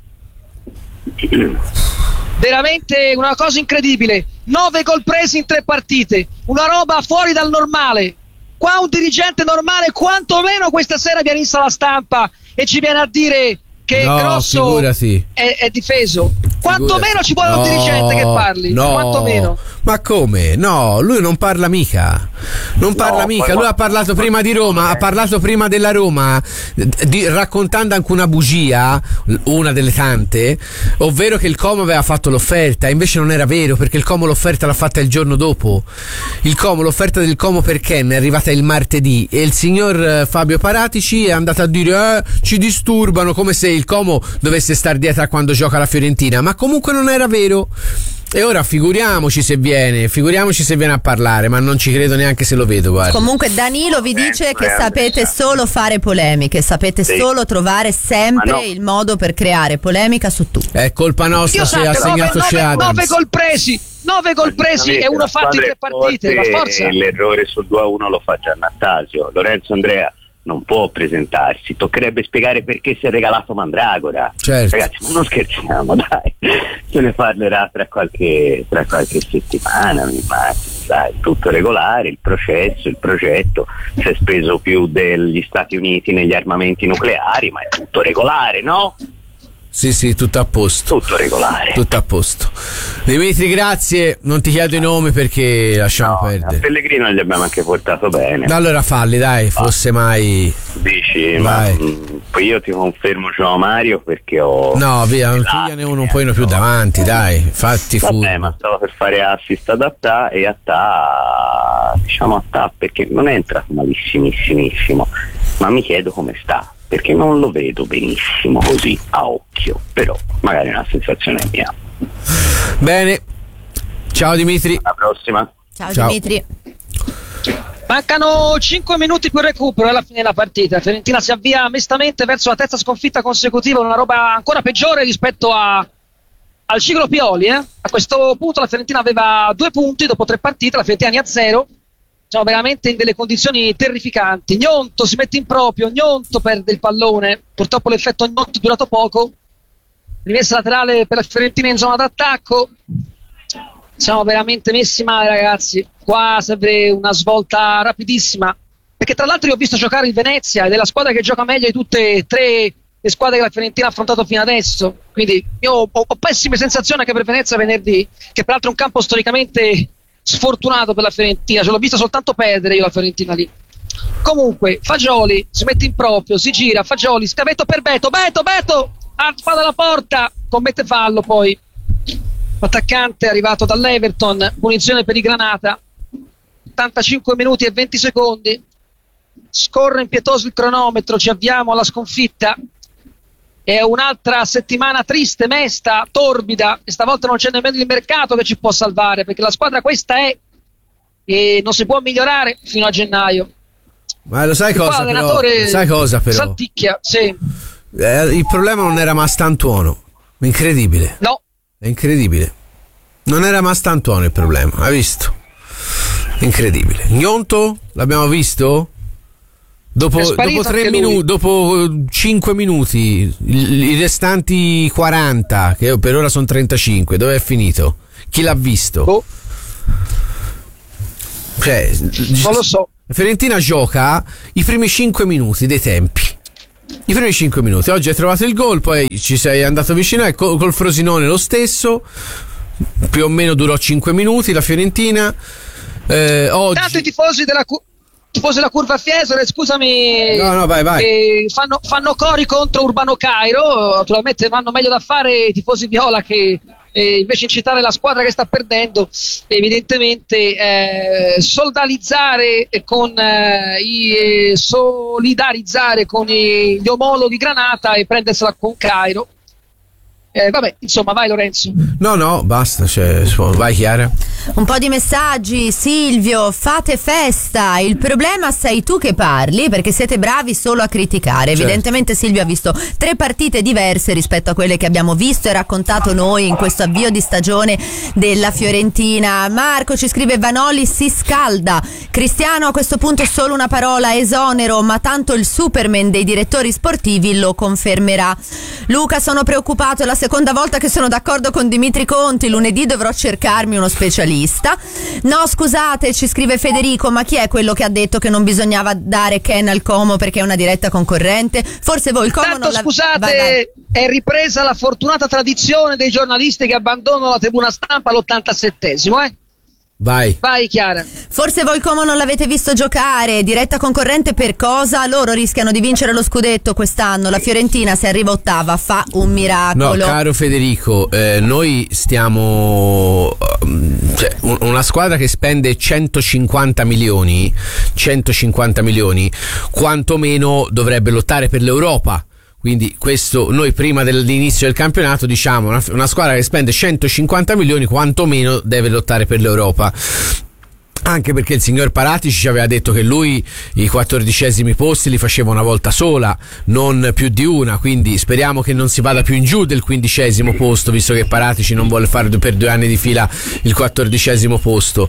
Veramente una cosa incredibile. Nove gol presi in tre partite, una roba fuori dal normale. Qua un dirigente normale quantomeno questa sera viene vista la stampa e ci viene a dire che No, Grosso figurati. è, è difeso. Quantomeno Figurati. ci vuole un No, dirigente che parli. No, Quantomeno. ma come? No, lui non parla mica. Non parla No, mica. poi- Lui ha parlato prima di Roma, ha parlato prima della Roma, di- raccontando anche una bugia, una delle tante, ovvero che il Como aveva fatto l'offerta. Invece non era vero, perché il Como l'offerta l'ha fatta il giorno dopo. Il Como, l'offerta del Como per Ken è arrivata il martedì e il signor eh, Fabio Paratici è andato a dire eh, ci disturbano, come se il Como dovesse star dietro a quando gioca la Fiorentina, ma comunque non era vero. E ora figuriamoci se viene, figuriamoci se viene a parlare, ma non ci credo neanche se lo vedo, guarda. Comunque Danilo vi dice che Eh, sapete eh, solo fare polemiche, sapete Sì. solo trovare sempre Ma no. il modo per creare polemica su tutto. È colpa nostra Io se sappia, ha segnato nove, c'è nove, nove Adams. gol presi, nove gol presi e uno fatto in tre partite. Ma forza. L'errore sul due a uno lo fa Giannattasio. Lorenzo Andrea non può presentarsi, toccherebbe spiegare perché si è regalato Mandragora. Certo. Ragazzi, ma non scherziamo, dai, se ne parlerà tra qualche, tra qualche settimana, mi immagino, dai, tutto regolare, il processo, il progetto, si è speso più degli Stati Uniti negli armamenti nucleari, ma è tutto regolare, no? Sì, sì, tutto a posto. Tutto regolare. Tutto a posto. Dimitri, grazie. Non ti chiedo i nomi perché lasciamo No, a perdere. Pellegrino gli abbiamo anche portato bene. Allora falli, dai, fosse mai. Dici, Vai. ma mh, poi io ti confermo Gio Mario perché ho... No, via, non Esatto, pigliane uno un pochino più davanti, dai. Fatti Vabbè, ma furbo. stavo per fare assist ad Attà e Attà, diciamo Attà perché non è entrato malissimissimissimo, ma mi chiedo come sta, perché non lo vedo benissimo così a occhio, però magari è una sensazione mia. Bene. Ciao Dimitri. Alla prossima. Ciao, Ciao. Dimitri. Mancano cinque minuti per recupero alla fine della partita. Fiorentina si avvia mestamente verso la terza sconfitta consecutiva, una roba ancora peggiore rispetto a, al ciclo Pioli. Eh? A questo punto la Fiorentina aveva due punti dopo tre partite, la Fiorentina ne ha zero. Siamo veramente in delle condizioni terrificanti. Gnonto si mette in proprio, Gnonto perde il pallone, purtroppo l'effetto Gnonto è durato poco. Rimessa laterale per la Fiorentina in zona d'attacco. Siamo veramente messi male, ragazzi. Qua serve una svolta rapidissima, perché tra l'altro io ho visto giocare il Venezia ed è la squadra che gioca meglio di tutte e tre le squadre che la Fiorentina ha affrontato fino adesso, quindi io ho, ho pessime sensazioni anche per Venezia venerdì, che peraltro è un campo storicamente sfortunato per la Fiorentina, ce l'ho vista soltanto perdere io la Fiorentina lì. Comunque Fagioli si mette in proprio, si gira, Fagioli, scavetto per Beto, Beto, Beto, ah, spada alla porta, commette fallo poi. L'attaccante è arrivato dall'Everton, punizione per i Granata, ottantacinque minuti e venti secondi, scorre impietoso il cronometro, ci avviamo alla sconfitta. È un'altra settimana triste, mesta, torbida, e stavolta non c'è nemmeno il mercato che ci può salvare, perché la squadra questa è e non si può migliorare fino a gennaio. Ma lo sai Qua cosa però? l'allenatore Sai cosa però? salticchia, sì. Eh, il problema non era Mastantuono. Incredibile. No, È incredibile. Non era Mastantuono il problema, hai visto? Incredibile. Gnonto? L'abbiamo visto? Dopo, È sparito dopo tre anche lui. minuti, dopo cinque minuti, i, i restanti quaranta, che per ora sono trentacinque, dove è finito? Chi l'ha visto? boh. Cioè, non lo so. La Fiorentina gioca i primi cinque minuti dei tempi. I primi cinque minuti. Oggi hai trovato il gol, poi ci sei andato vicino e col, col Frosinone lo stesso. Più o meno durò cinque minuti la Fiorentina. Eh, oggi... Tanto i tifosi della cu- tifosi della Curva Fiesole, scusami, no, no, vai, vai. Eh, fanno, fanno cori contro Urbano Cairo. Naturalmente vanno meglio da fare i tifosi viola che eh, invece incitare la squadra che sta perdendo, evidentemente eh, soldalizzare con eh, i, eh, solidarizzare con i, gli omologhi Granata e prendersela con Cairo. Eh, vabbè, insomma, vai Lorenzo. No, no, basta, cioè, vai Chiara. Un po' di messaggi. Silvio, fate festa. Il problema sei tu che parli, perché siete bravi solo a criticare. Certo. Evidentemente Silvio ha visto tre partite diverse rispetto a quelle che abbiamo visto e raccontato noi in questo avvio di stagione della Fiorentina. Marco ci scrive: Vanoli si scalda. Cristiano, a questo punto solo una parola: esonero, ma tanto il Superman dei direttori sportivi lo confermerà. Luca, sono preoccupato, è la seconda volta che sono d'accordo con Dimitri Conti, lunedì dovrò cercarmi uno specialista. No, scusate, ci scrive Federico, ma chi è quello che ha detto che non bisognava dare Ken al Como perché è una diretta concorrente? Forse voi il Como Tanto non la... scusate, vai, vai. È ripresa la fortunata tradizione dei giornalisti che abbandonano la tribuna stampa all'ottantasettesimo, eh? Vai. Vai Chiara. Forse voi Como non l'avete visto giocare. Diretta concorrente per cosa? Loro rischiano di vincere lo scudetto quest'anno. La Fiorentina, se arriva ottava, fa un miracolo. No, caro Federico, eh, noi stiamo cioè, una squadra che spende centocinquanta milioni centocinquanta milioni quantomeno dovrebbe lottare per l'Europa. Quindi questo, noi prima dell'inizio del campionato diciamo una, una squadra che spende centocinquanta milioni quantomeno deve lottare per l'Europa. Anche perché il signor Paratici ci aveva detto che lui i quattordicesimi posti li faceva una volta sola, non più di una, quindi speriamo che non si vada più in giù del quindicesimo posto, visto che Paratici non vuole fare per due anni di fila il quattordicesimo posto.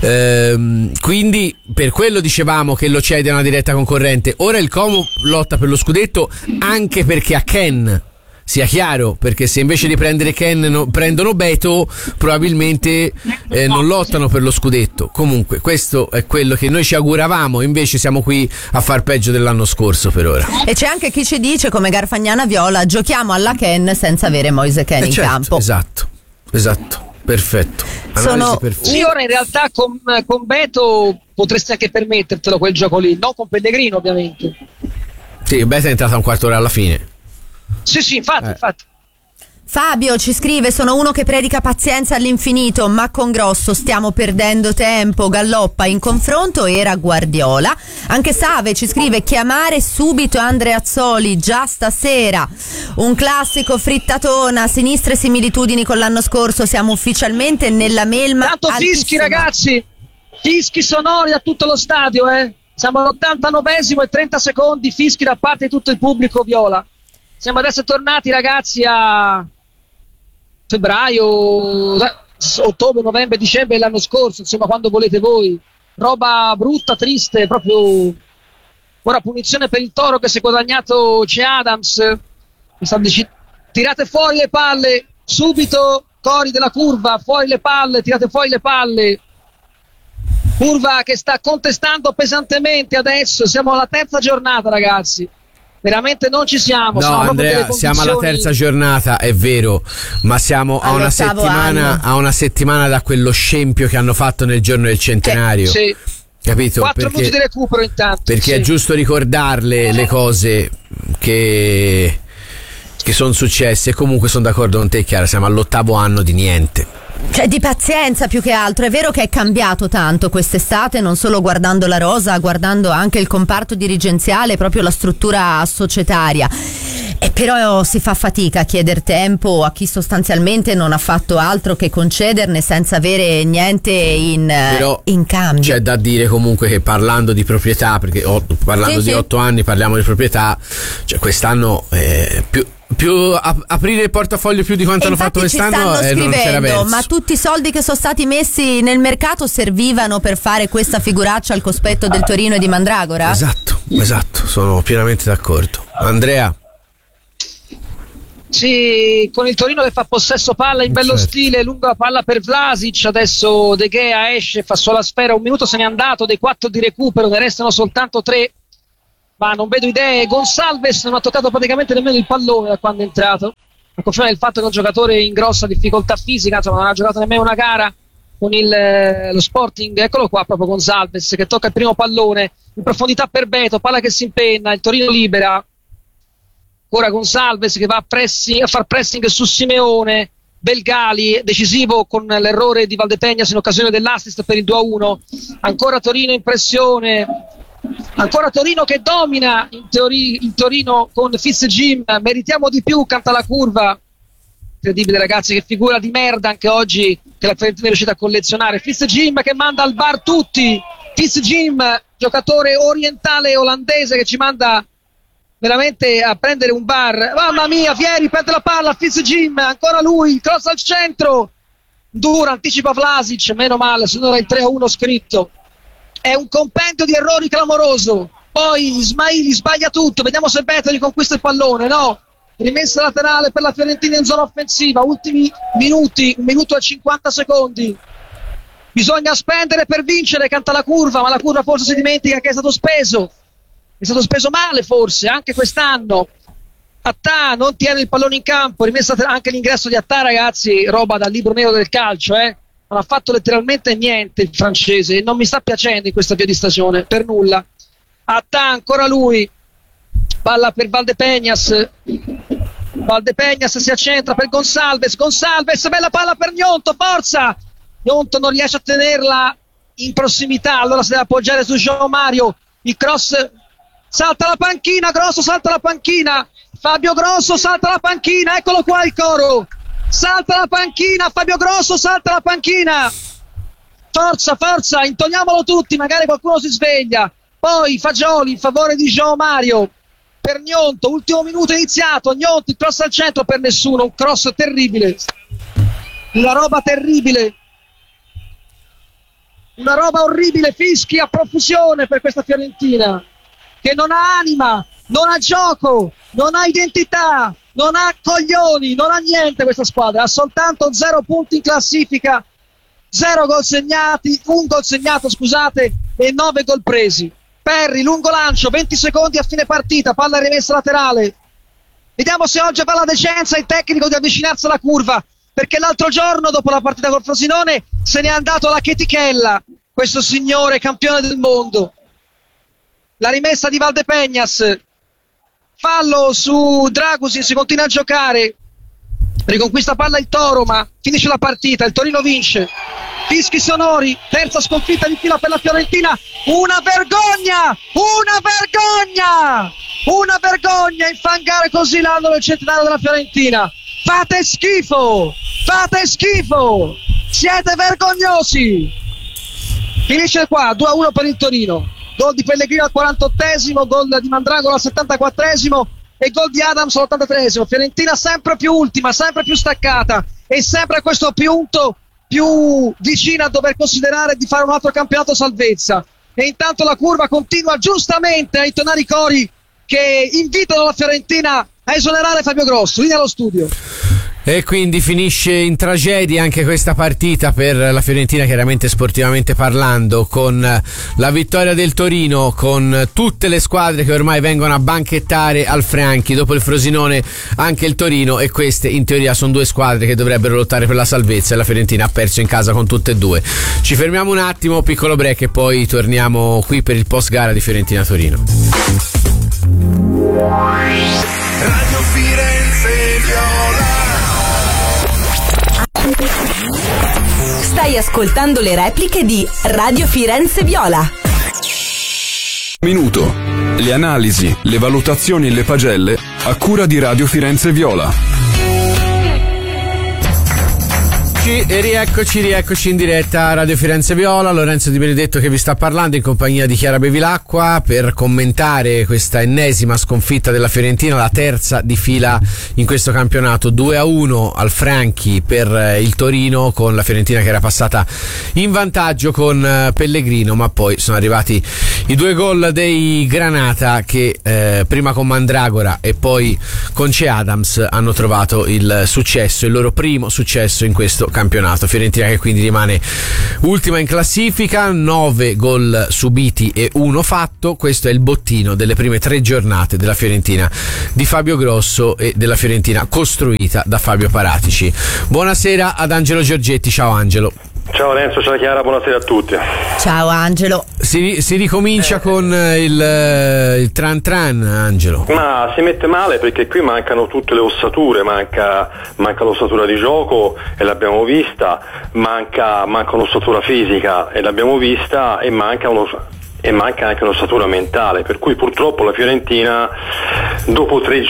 Ehm, quindi per quello dicevamo che lo cede a una diretta concorrente. Ora il Como lotta per lo scudetto anche perché a Ken, sia chiaro, perché se invece di prendere Ken no, prendono Beto, probabilmente eh, non lottano per lo scudetto. Comunque questo è quello che noi ci auguravamo, invece siamo qui a far peggio dell'anno scorso per ora. E c'è anche chi ci dice, come Garfagnana Viola, giochiamo alla Ken senza avere Moise Ken eh in certo, campo. Esatto, esatto, perfetto. Sono... perfetta. Sì, ora in realtà con, con Beto potresti anche permettertelo quel gioco lì, non con Pellegrino ovviamente. Sì, Beto è entrato a un quarto d'ora alla fine. Sì, sì, infatti, Eh. infatti. Fabio ci scrive: sono uno che predica pazienza all'infinito, ma con grosso stiamo perdendo tempo. Galloppa in confronto era Guardiola. Anche Save ci scrive: chiamare subito Andreazzoli già stasera. Un classico frittatona, sinistre similitudini con l'anno scorso, siamo ufficialmente nella melma. Tanto fischi altissima. ragazzi, fischi sonori da tutto lo stadio, eh. Siamo all'ottantanovesimo e trenta secondi, fischi da parte di tutto il pubblico viola. Siamo adesso tornati ragazzi a febbraio, ottobre, novembre, dicembre dell'anno scorso, insomma quando volete voi. Roba brutta, triste, proprio. Ora punizione per il Toro che si è guadagnato C. Adams. Mi sta dic- tirate fuori le palle, subito Cori della Curva, fuori le palle, tirate fuori le palle. Curva che sta contestando pesantemente adesso, siamo alla terza giornata ragazzi. Veramente non ci siamo. No, Andrea, siamo alla terza giornata, è vero, ma siamo a una settimana anno. a una settimana da quello scempio che hanno fatto nel giorno del centenario. Eh, sì. Capito? Quattro Perché, minuti di recupero intanto. perché sì. è giusto ricordarle le cose che che sono successe. E comunque sono d'accordo con te, Chiara, siamo all'ottavo anno di niente. Cioè di pazienza più che altro. È vero che è cambiato tanto quest'estate, non solo guardando la rosa, guardando anche il comparto dirigenziale, proprio la struttura societaria. E però si fa fatica a chiedere tempo a chi sostanzialmente non ha fatto altro che concederne senza avere niente in, Però in cambio. C'è da dire comunque che parlando di proprietà, perché oh, parlando Sì, di sì. otto anni parliamo di proprietà, cioè quest'anno eh, più più ap- aprire il portafoglio più di quanto E hanno fatto infatti ci quest'anno stanno e non c'era scrivendo, verso. ma tutti i soldi che sono stati messi nel mercato servivano per fare questa figuraccia al cospetto del Torino e di Mandragora? Esatto, esatto, sono pienamente d'accordo. Andrea? Sì, con il Torino che fa possesso palla in bello certo. stile, lunga palla per Vlasic, adesso De Gea esce, fa sulla sfera, un minuto se n'è andato, dei quattro di recupero, ne restano soltanto tre, ma non vedo idee. Gonçalves non ha toccato praticamente nemmeno il pallone da quando è entrato, a conferma del fatto che è un giocatore in grossa difficoltà fisica, insomma non ha giocato nemmeno una gara con il, lo Sporting. Eccolo qua proprio Gonçalves che tocca il primo pallone in profondità per Beto, palla che si impenna, il Torino libera. Ora Gonçalves che va a, pressing, a far pressing su Simeone, Belgali decisivo con l'errore di Valdepeñas in occasione dell'assist per il due a uno. Ancora Torino in pressione, ancora Torino che domina in, teori, in Torino con Fitzgerald. Meritiamo di più, canta la curva. Incredibile ragazzi, che figura di merda anche oggi che la Fiorentina è riuscita a collezionare. Fitzgerald che manda al bar tutti, Fitzgerald giocatore orientale olandese che ci manda veramente a prendere un bar. Mamma mia, Vieri prende la palla, Fitzgerald, ancora lui, cross al centro, dura, anticipa Vlasic, meno male, se non era il tre a uno scritto. È un compendio di errori clamoroso. Poi Ismaili sbaglia tutto, vediamo se Beto riconquista il pallone, no, rimessa laterale per la Fiorentina in zona offensiva, ultimi minuti, un minuto e cinquanta secondi. Bisogna spendere per vincere, canta la curva, ma la curva forse si dimentica che è stato speso. È stato speso male forse, anche quest'anno. Attà non tiene il pallone in campo, rimessa anche l'ingresso di Attà, ragazzi, roba dal libro nero del calcio, eh. Non ha fatto letteralmente niente il francese e non mi sta piacendo in questa via di stagione, per nulla. Attà, ancora lui, palla per Valdepeñas, Valdepeñas si accentra per Gonçalves, Gonçalves, bella palla per Gnonto, forza! Gnonto non riesce a tenerla in prossimità, allora si deve appoggiare su João Mario, il cross... Salta la panchina, Grosso salta la panchina, Fabio Grosso salta la panchina, eccolo qua il coro, salta la panchina, Fabio Grosso salta la panchina, forza, forza, intoniamolo tutti, magari qualcuno si sveglia. Poi Fagioli in favore di João Mario per Gnonto, ultimo minuto iniziato, Gnonto, il cross al centro per nessuno, un cross terribile, una roba terribile, una roba orribile, fischi a profusione per questa Fiorentina che non ha anima, non ha gioco, non ha identità, non ha coglioni, non ha niente questa squadra, ha soltanto zero punti in classifica, zero gol segnati, un gol segnato scusate e nove gol presi. Perri, lungo lancio, venti secondi a fine partita, palla rimessa laterale. Vediamo se oggi avrà la decenza il tecnico di avvicinarsi alla curva, perché l'altro giorno dopo la partita col Frosinone se n'è andato alla chetichella questo signore campione del mondo. La rimessa di Valdepeñas, fallo su Dragusin, si continua a giocare, riconquista palla il Toro ma finisce la partita, il Torino vince, fischi sonori, terza sconfitta di fila per la Fiorentina, una vergogna, una vergogna, una vergogna infangare così l'anno del centenario della Fiorentina, fate schifo, fate schifo, siete vergognosi. Finisce qua, due a uno per il Torino. Gol di Pellegrino al quarantottesimo, gol di Mandragola al settantaquattresimo e gol di Adams all'ottantatreesimo. Fiorentina sempre più ultima, sempre più staccata e sempre a questo punto più vicina a dover considerare di fare un altro campionato salvezza. E intanto la curva continua giustamente a intonare i cori che invitano la Fiorentina a esonerare Fabio Grosso. Linea allo studio. E quindi finisce in tragedia anche questa partita per la Fiorentina, chiaramente sportivamente parlando, con la vittoria del Torino, con tutte le squadre che ormai vengono a banchettare al Franchi, dopo il Frosinone anche il Torino, e queste in teoria sono due squadre che dovrebbero lottare per la salvezza e la Fiorentina ha perso in casa con tutte e due. Ci fermiamo un attimo, piccolo break e poi torniamo qui per il post gara di Fiorentina-Torino. Radio Firenze Viola. Stai ascoltando le repliche di Radio Firenze Viola. Minuto. Le analisi, le valutazioni e le pagelle a cura di Radio Firenze Viola. rieccoci e rieccoci, rieccoci in diretta a Radio Firenze Viola. Lorenzo Di Benedetto che vi sta parlando in compagnia di Chiara Bevilacqua per commentare questa ennesima sconfitta della Fiorentina, la terza di fila in questo campionato. Due a uno al Franchi per il Torino, con la Fiorentina che era passata in vantaggio con Pellegrino, ma poi sono arrivati i due gol dei Granata che eh, prima con Mandragora e poi con Che Adams hanno trovato il successo, il loro primo successo in questo campionato. Fiorentina che quindi rimane ultima in classifica, nove gol subiti e uno fatto. Questo è il bottino delle prime tre giornate della Fiorentina di Fabio Grosso e della Fiorentina costruita da Fabio Paratici. Buonasera ad Angelo Giorgetti. Ciao Angelo. Ciao Lorenzo, ciao Chiara, buonasera a tutti. Ciao Angelo. Si, si ricomincia eh. con il, il tran tran, Angelo. Ma si mette male perché qui mancano tutte le ossature, manca, manca l'ossatura di gioco e l'abbiamo vista, manca, manca un'ossatura fisica e l'abbiamo vista, e manca uno e manca anche un'ossatura mentale, per cui purtroppo la Fiorentina dopo tre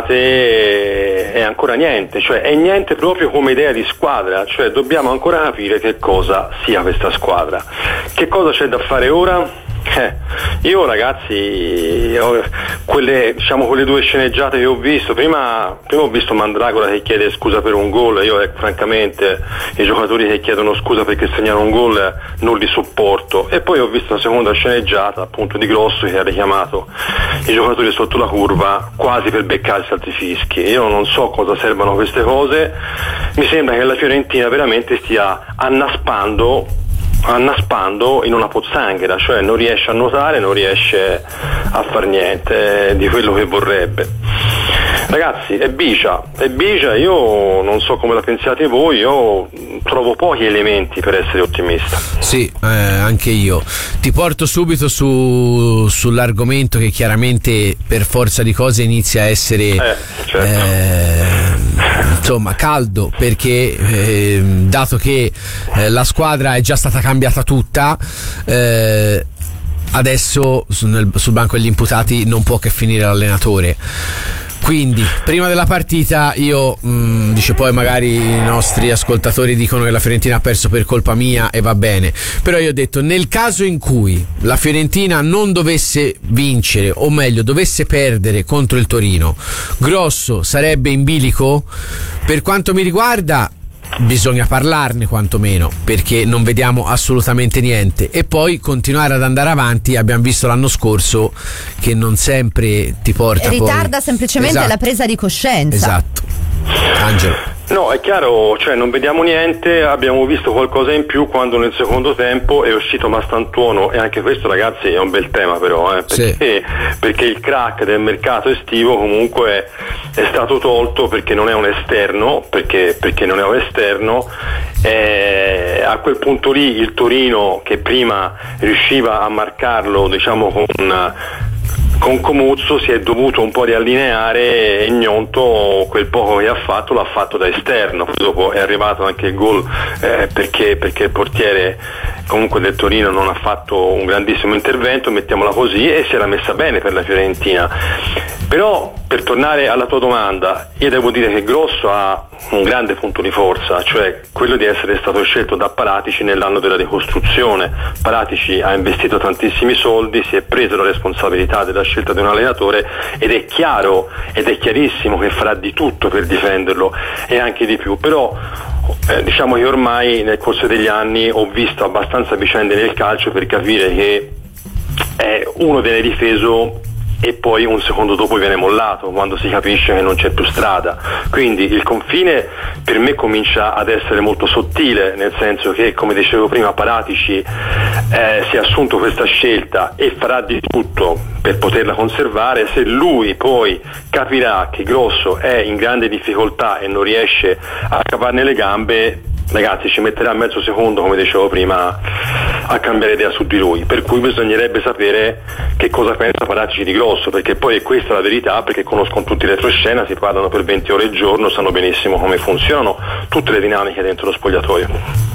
giornate è ancora niente, cioè è niente proprio come idea di squadra, cioè dobbiamo ancora capire che cosa sia questa squadra. Che cosa c'è da fare ora? Eh, io ragazzi, quelle, diciamo, quelle due sceneggiate che ho visto, prima, prima ho visto Mandragora che chiede scusa per un gol. Io eh, francamente i giocatori che chiedono scusa perché segnano un gol eh, non li sopporto, e poi ho visto la seconda sceneggiata appunto di Grosso che ha richiamato i giocatori sotto la curva quasi per beccarsi altri fischi. Io non so cosa servano queste cose, mi sembra che la Fiorentina veramente stia annaspando annaspando in una pozzanghera, cioè non riesce a nuotare, non riesce a far niente di quello che vorrebbe. Ragazzi, è bicia, è bicia, io non so come la pensiate voi, io trovo pochi elementi per essere ottimista. Sì, eh, anche io. Ti porto subito su, sull'argomento che chiaramente per forza di cose inizia a essere eh, certo. eh, insomma caldo, perché eh, dato che eh, la squadra è già stata cambiata tutta, eh, adesso sul, sul banco degli imputati non può che finire l'allenatore. Quindi prima della partita io mh, dice, poi magari i nostri ascoltatori dicono che la Fiorentina ha perso per colpa mia e va bene, però io ho detto, nel caso in cui la Fiorentina non dovesse vincere, o meglio dovesse perdere contro il Torino, Grosso sarebbe in bilico? Per quanto mi riguarda bisogna parlarne quantomeno, perché non vediamo assolutamente niente, e poi continuare ad andare avanti. Abbiamo visto l'anno scorso che non sempre ti porta, ritarda poi... semplicemente esatto. la presa di coscienza. Esatto. Angelo. No, è chiaro, cioè non vediamo niente, abbiamo visto qualcosa in più quando nel secondo tempo è uscito Mastantuono, e anche questo ragazzi è un bel tema però, eh, perché, sì. perché il crack del mercato estivo comunque è stato tolto perché non è un esterno, perché, perché non è un esterno, e a quel punto lì il Torino, che prima riusciva a marcarlo diciamo con una, con Comuzzo, si è dovuto un po' riallineare, e Gnonto quel poco che ha fatto l'ha fatto da esterno. Poi dopo è arrivato anche il gol eh, perché, perché il portiere comunque del Torino non ha fatto un grandissimo intervento, mettiamola così, e si era messa bene per la Fiorentina. Però per tornare alla tua domanda, io devo dire che Grosso ha un grande punto di forza, cioè quello di essere stato scelto da Paratici nell'anno della ricostruzione. Paratici ha investito tantissimi soldi, si è preso la responsabilità della scelta di un allenatore, ed è chiaro ed è chiarissimo che farà di tutto per difenderlo e anche di più. Però eh, diciamo che ormai nel corso degli anni ho visto abbastanza vicende nel calcio per capire che eh, uno viene difeso e poi un secondo dopo viene mollato quando si capisce che non c'è più strada. Quindi il confine per me comincia ad essere molto sottile, nel senso che, come dicevo prima, Paratici eh, si è assunto questa scelta e farà di tutto per poterla conservare. Se lui poi capirà che Grosso è in grande difficoltà e non riesce a cavarne le gambe, ragazzi, ci metterà mezzo secondo, come dicevo prima, a cambiare idea su di lui, per cui bisognerebbe sapere che cosa pensa Paratici di Grosso, perché poi è questa la verità, perché conoscono tutti i retroscena, si parlano per venti ore al giorno, sanno benissimo come funzionano tutte le dinamiche dentro lo spogliatoio.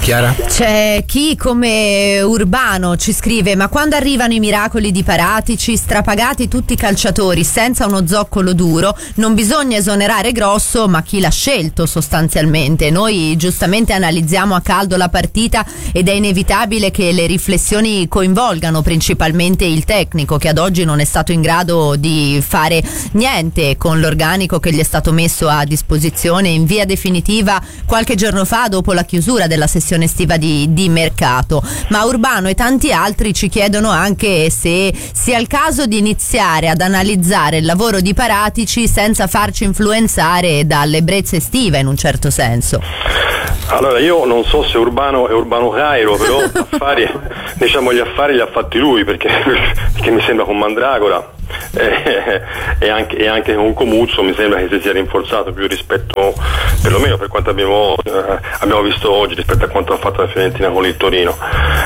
Chiara? C'è chi come Urbano ci scrive: ma quando arrivano i miracoli di Paratici, strapagati tutti i calciatori senza uno zoccolo duro, non bisogna esonerare Grosso, ma chi l'ha scelto sostanzialmente. Noi giustamente analizziamo a caldo la partita ed è inevitabile che le riflessioni coinvolgano principalmente il tecnico, che ad oggi non è stato in grado di fare niente con l'organico che gli è stato messo a disposizione in via definitiva qualche giorno fa, dopo la chiusura della sessione estiva di, di mercato. Ma Urbano e tanti altri ci chiedono anche se sia il caso di iniziare ad analizzare il lavoro di Paratici senza farci influenzare dall'ebbrezza estiva, in un certo senso. Allora, io non so se Urbano è Urbano Cairo, però affari, diciamo gli affari li ha fatti lui, perché, perché mi sembra con Mandragora e, e, anche, e anche con Comuzzo mi sembra che si sia rinforzato più rispetto, perlomeno per quanto abbiamo, eh, abbiamo visto oggi, rispetto a quanto ha fatto la Fiorentina con il Torino.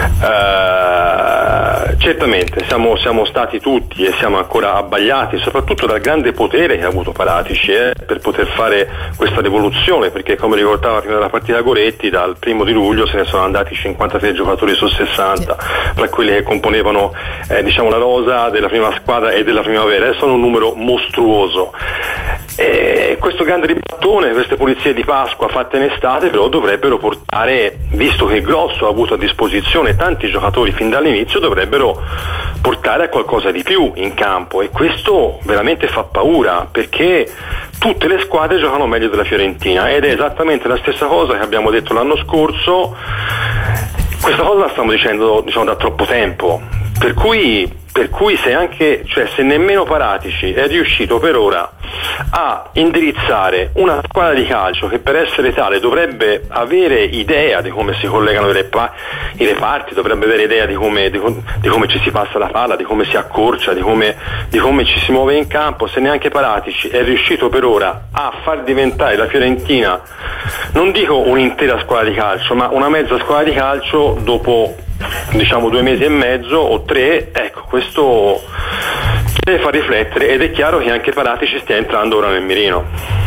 Eh, certamente siamo, siamo stati tutti e siamo ancora abbagliati soprattutto dal grande potere che ha avuto Paratici eh, per poter fare questa rivoluzione, perché come ricordava prima della partita Goretti, dal primo di luglio se ne sono andati cinquantasei giocatori su sessanta, tra quelli che componevano eh, diciamo la rosa della prima squadra e della primavera, e sono un numero mostruoso. E questo grande ribattone, queste pulizie di Pasqua fatte in estate però dovrebbero portare, visto che Grosso ha avuto a disposizione tanti giocatori fin dall'inizio, dovrebbero portare a qualcosa di più in campo, e questo veramente fa paura, perché tutte le squadre giocano meglio della Fiorentina ed è esattamente la stessa cosa che abbiamo detto l'anno scorso. Questa cosa la stiamo dicendo diciamo da troppo tempo, per cui Per cui se anche, cioè se nemmeno Paratici è riuscito per ora a indirizzare una squadra di calcio che per essere tale dovrebbe avere idea di come si collegano i, repa- i reparti, dovrebbe avere idea di come, di, di come ci si passa la palla, di come si accorcia, di come, di come ci si muove in campo, se neanche Paratici è riuscito per ora a far diventare la Fiorentina, non dico un'intera squadra di calcio, ma una mezza squadra di calcio dopo diciamo due mesi e mezzo o tre, ecco, questo deve far riflettere, ed è chiaro che anche Paratici stia entrando ora nel mirino.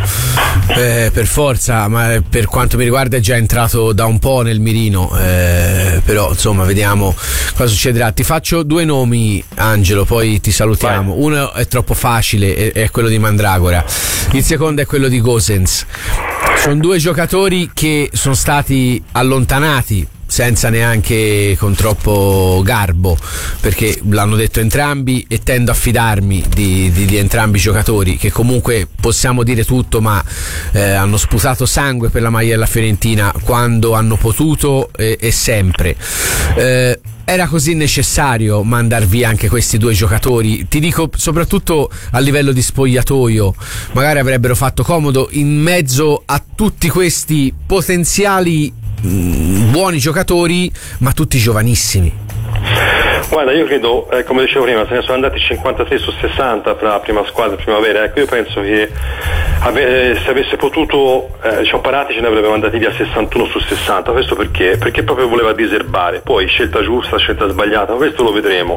Eh, per forza, ma per quanto mi riguarda è già entrato da un po' nel mirino, eh, però insomma vediamo cosa succederà. Ti faccio due nomi, Angelo, poi ti salutiamo. Vai. Uno è troppo facile, è, è quello di Mandragora, il secondo è quello di Gosens. Sono due giocatori che sono stati allontanati senza neanche con troppo garbo, perché l'hanno detto entrambi, e tendo a fidarmi di, di, di entrambi i giocatori, che comunque possiamo dire tutto, ma eh, hanno sputato sangue per la maglia della Fiorentina quando hanno potuto e, e sempre. Eh, era così necessario mandar via anche questi due giocatori? Ti dico soprattutto a livello di spogliatoio, magari avrebbero fatto comodo in mezzo a tutti questi potenziali mh, buoni giocatori, ma tutti giovanissimi. Guarda, io credo, eh, come dicevo prima, se ne sono andati cinquantasei su sessanta fra prima squadra e primavera. Ecco, io penso che ave- se avesse potuto, eh, diciamo, Paratici ne avrebbe mandati via sessantuno su sessanta. Questo perché? Perché proprio voleva diserbare. Poi scelta giusta, scelta sbagliata, questo lo vedremo.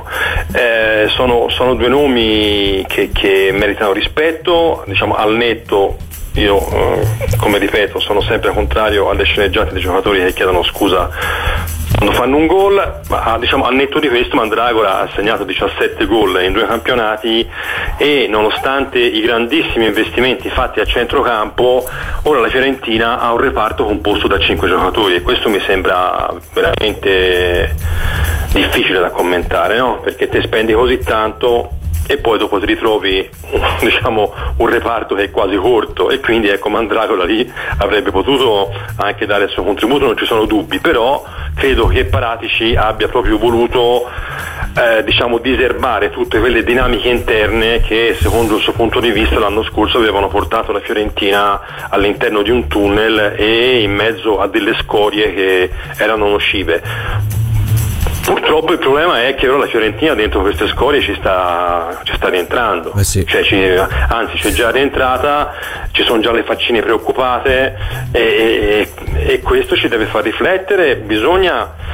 Eh, sono, sono due nomi che, che meritano rispetto, diciamo, al netto. Io, eh, come ripeto, sono sempre contrario alle sceneggiate dei giocatori che chiedono scusa quando fanno un gol, ma diciamo al netto di questo Mandragora ha segnato diciassette gol in due campionati, e nonostante i grandissimi investimenti fatti a centrocampo, ora la Fiorentina ha un reparto composto da cinque giocatori, e questo mi sembra veramente difficile da commentare, no? Perché te spendi così tanto e poi dopo ti ritrovi diciamo un reparto che è quasi corto, e quindi ecco, Mandragora lì avrebbe potuto anche dare il suo contributo, non ci sono dubbi, però credo che Paratici abbia proprio voluto eh, diciamo diserbare tutte quelle dinamiche interne che secondo il suo punto di vista l'anno scorso avevano portato la Fiorentina all'interno di un tunnel e in mezzo a delle scorie che erano nocive. Purtroppo il problema è che ora la Fiorentina dentro queste scorie ci sta, ci sta rientrando, eh sì. cioè ci, anzi c'è già rientrata, ci sono già le faccine preoccupate, e, e, e questo ci deve far riflettere. Bisogna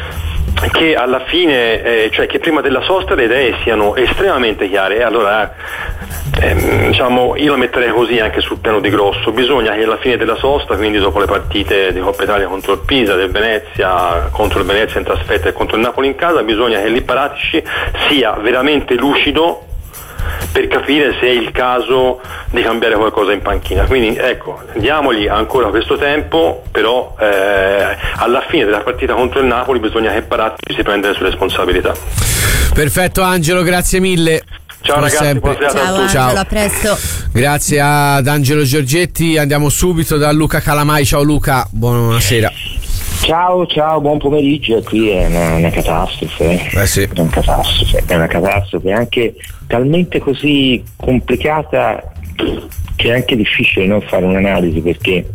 che alla fine, eh, cioè che prima della sosta le idee siano estremamente chiare. E allora ehm, diciamo, io la metterei così anche sul piano di Grosso: bisogna che alla fine della sosta, quindi dopo le partite di Coppa Italia contro il Pisa, del Venezia, contro il Venezia in trasferta e contro il Napoli in casa, bisogna che lì Paratici sia veramente lucido per capire se è il caso di cambiare qualcosa in panchina. Quindi ecco, diamogli ancora questo tempo, però eh, alla fine della partita contro il Napoli bisogna che Paratici si prenda le sue responsabilità. Perfetto Angelo, grazie mille. Ciao Come ragazzi, sempre. buona serata a tutti. Ciao Angelo, a presto. Grazie ad Angelo Giorgetti. Andiamo subito da Luca Calamai. Ciao Luca, buonasera. Ciao, ciao, buon pomeriggio. Qui è una, una catastrofe. Eh sì. È una catastrofe, è una catastrofe anche talmente così complicata che è anche difficile non fare un'analisi, perché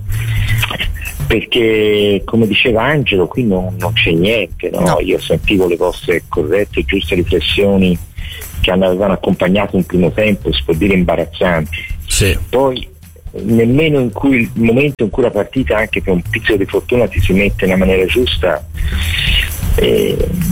perché come diceva Angelo qui non, non c'è niente, no? No. Io sentivo le vostre corrette e giuste riflessioni che avevano accompagnato un primo tempo, si può dire imbarazzanti. Sì. Poi nemmeno in cui il momento in cui la partita, anche per un pizzico di fortuna, ti si mette nella maniera giusta, eh,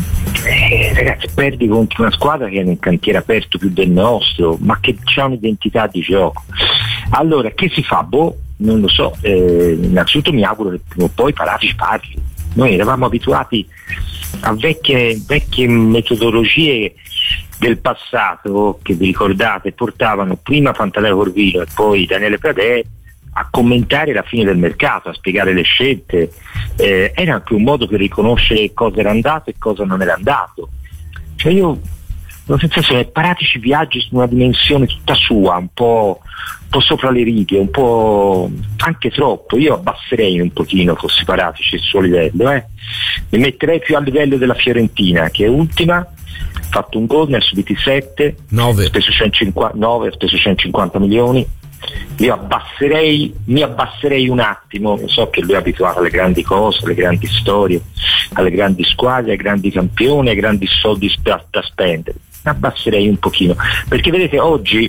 eh, ragazzi, perdi contro una squadra che è in un cantiere aperto più del nostro, ma che ha un'identità di gioco. Allora che si fa? Boh, non lo so. Eh, innanzitutto mi auguro che prima o poi Paratici parli. Noi eravamo abituati a vecchie, vecchie metodologie del passato, che vi ricordate portavano prima Pantaleo Corvino e poi Daniele Pradè a commentare la fine del mercato, a spiegare le scelte. Eh, era anche un modo per riconoscere cosa era andato e cosa non era andato. Cioè io ho la sensazione che Paratici viaggi su una dimensione tutta sua, un po', un po' sopra le righe, un po' anche troppo. Io abbasserei un pochino, fossi Paratici, il suo livello, eh. Mi metterei più a livello della Fiorentina, che è ultima, fatto un gol, ne ha subiti sette, nove, speso centocinquanta, nove, speso centocinquanta milioni. Io abbasserei, mi abbasserei un attimo. So che lui è abituato alle grandi cose, alle grandi storie, alle grandi squadre, ai grandi campioni, ai grandi soldi da, da spendere. Mi abbasserei un pochino, perché vedete oggi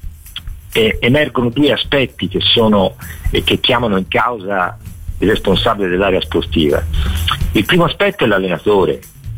eh, emergono due aspetti che sono e che chiamano in causa il responsabile dell'area sportiva. Il primo aspetto è l'allenatore,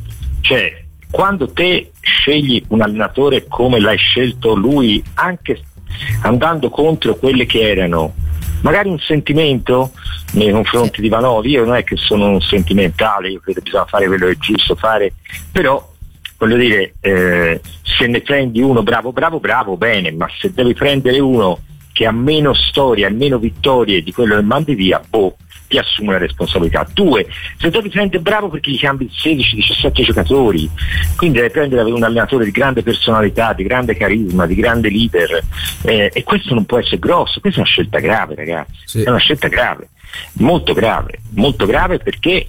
cioè quando te scegli un allenatore come l'hai scelto lui, anche andando contro quelle che erano magari un sentimento nei confronti di Vanoli, io non è che sono un sentimentale, io credo che bisogna fare quello che è giusto fare, però voglio dire, eh, se ne prendi uno bravo bravo bravo bene, ma se devi prendere uno che ha meno storia e meno vittorie di quello che mandi via, boh, ti assume la responsabilità. Due, se devi prendere bravo perché gli cambi sedici diciassette giocatori, quindi devi prendere un allenatore di grande personalità, di grande carisma, di grande leader, eh, e questo non può essere grosso. Questa è una scelta grave, ragazzi, sì. È una scelta grave, molto grave, molto grave, perché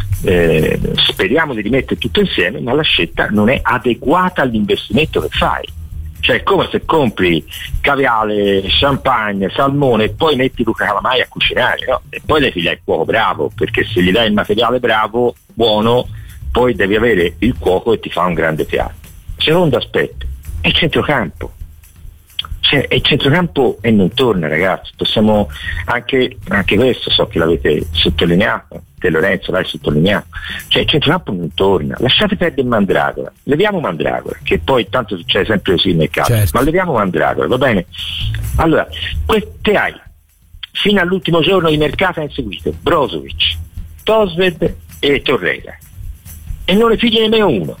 eh, speriamo di rimettere tutto insieme, ma la scelta non è adeguata all'investimento che fai. Cioè è come se compri caviale, champagne, salmone e poi metti Luca Calamai a cucinare, no? E poi devi dare il cuoco bravo, perché se gli dai il materiale bravo, buono, poi devi avere il cuoco che ti fa un grande piatto. Secondo aspetto è il centrocampo. Cioè, è il centrocampo e non torna, ragazzi. Possiamo anche, anche questo, so che l'avete sottolineato, te Lorenzo l'hai sottolineato. Cioè il centrocampo non torna. Lasciate perdere Mandragora, leviamo Mandragora, che poi tanto succede sempre così nel caso, certo. Ma leviamo Mandragora, va bene? Allora, te hai fino all'ultimo giorno di mercato hai inseguito Brozovic, Tosved e Torreira, e non ne figli nemmeno uno.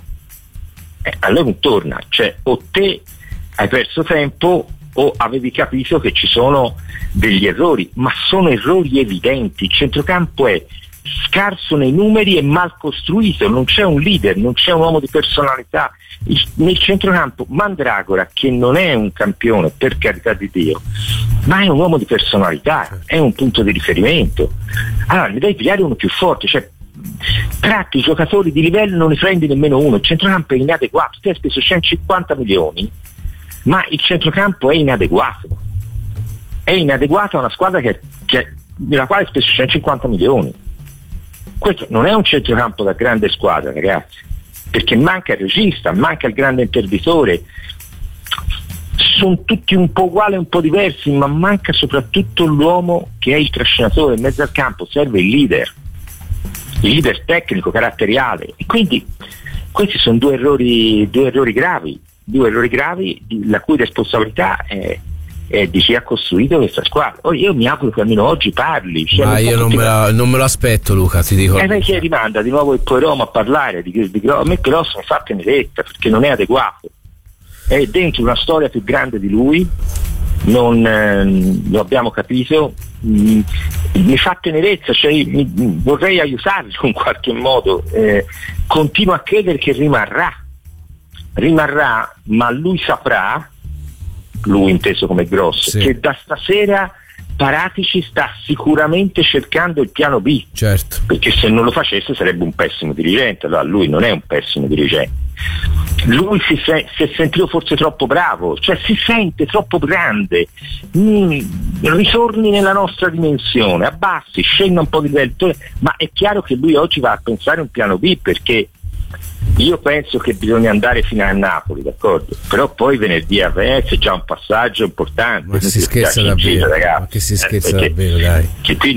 Eh, allora non torna. Cioè o te hai perso tempo o avevi capito che ci sono degli errori, ma sono errori evidenti. Il centrocampo è scarso nei numeri e mal costruito, non c'è un leader, non c'è un uomo di personalità. Il, nel centrocampo Mandragora, che non è un campione, per carità di Dio, ma è un uomo di personalità, è un punto di riferimento. Allora ne devi pigliare uno più forte, cioè tratti i giocatori di livello, non ne prendi nemmeno uno. Il centrocampo è inadeguato, tu hai speso centocinquanta milioni, ma il centrocampo è inadeguato, è inadeguato a una squadra che, che, nella quale ha speso centocinquanta milioni. Questo non è un centrocampo da grande squadra, ragazzi, perché manca il regista, manca il grande interditore, sono tutti un po' uguali, un po' diversi, ma manca soprattutto l'uomo che è il trascinatore in mezzo al campo, serve il leader. leader tecnico, caratteriale, e quindi questi sono due errori, due errori gravi, due errori gravi di, la cui responsabilità è, è di chi ha costruito questa squadra. Oh, io mi auguro che almeno oggi parli. Cioè, Ma io non me, la, non me lo aspetto, Luca, ti dico. E lei che rimanda di nuovo il Poeromo a parlare di, di, di a me Grosso mi fa tenerezza perché non è adeguato, è dentro una storia più grande di lui, non eh, lo abbiamo capito, mm, mi fa tenerezza, cioè, mi, vorrei aiutarlo in qualche modo, eh, continuo a credere che rimarrà rimarrà ma lui saprà, lui inteso come Grosso, sì, che da stasera Paratici sta sicuramente cercando il piano B, certo, perché se non lo facesse sarebbe un pessimo dirigente. Allora lui non è un pessimo dirigente, lui si, se- si è sentito forse troppo bravo, cioè si sente troppo grande. mm, ritorni nella nostra dimensione, abbassi, scenda un po' di livello, ma è chiaro che lui oggi va a pensare un piano B, perché io penso che bisogna andare fino a Napoli, d'accordo? Però poi venerdì a Venezia è già un passaggio importante. Ma si scherza davvero, ragazzi, ma che si scherza eh, davvero, dai. Che qui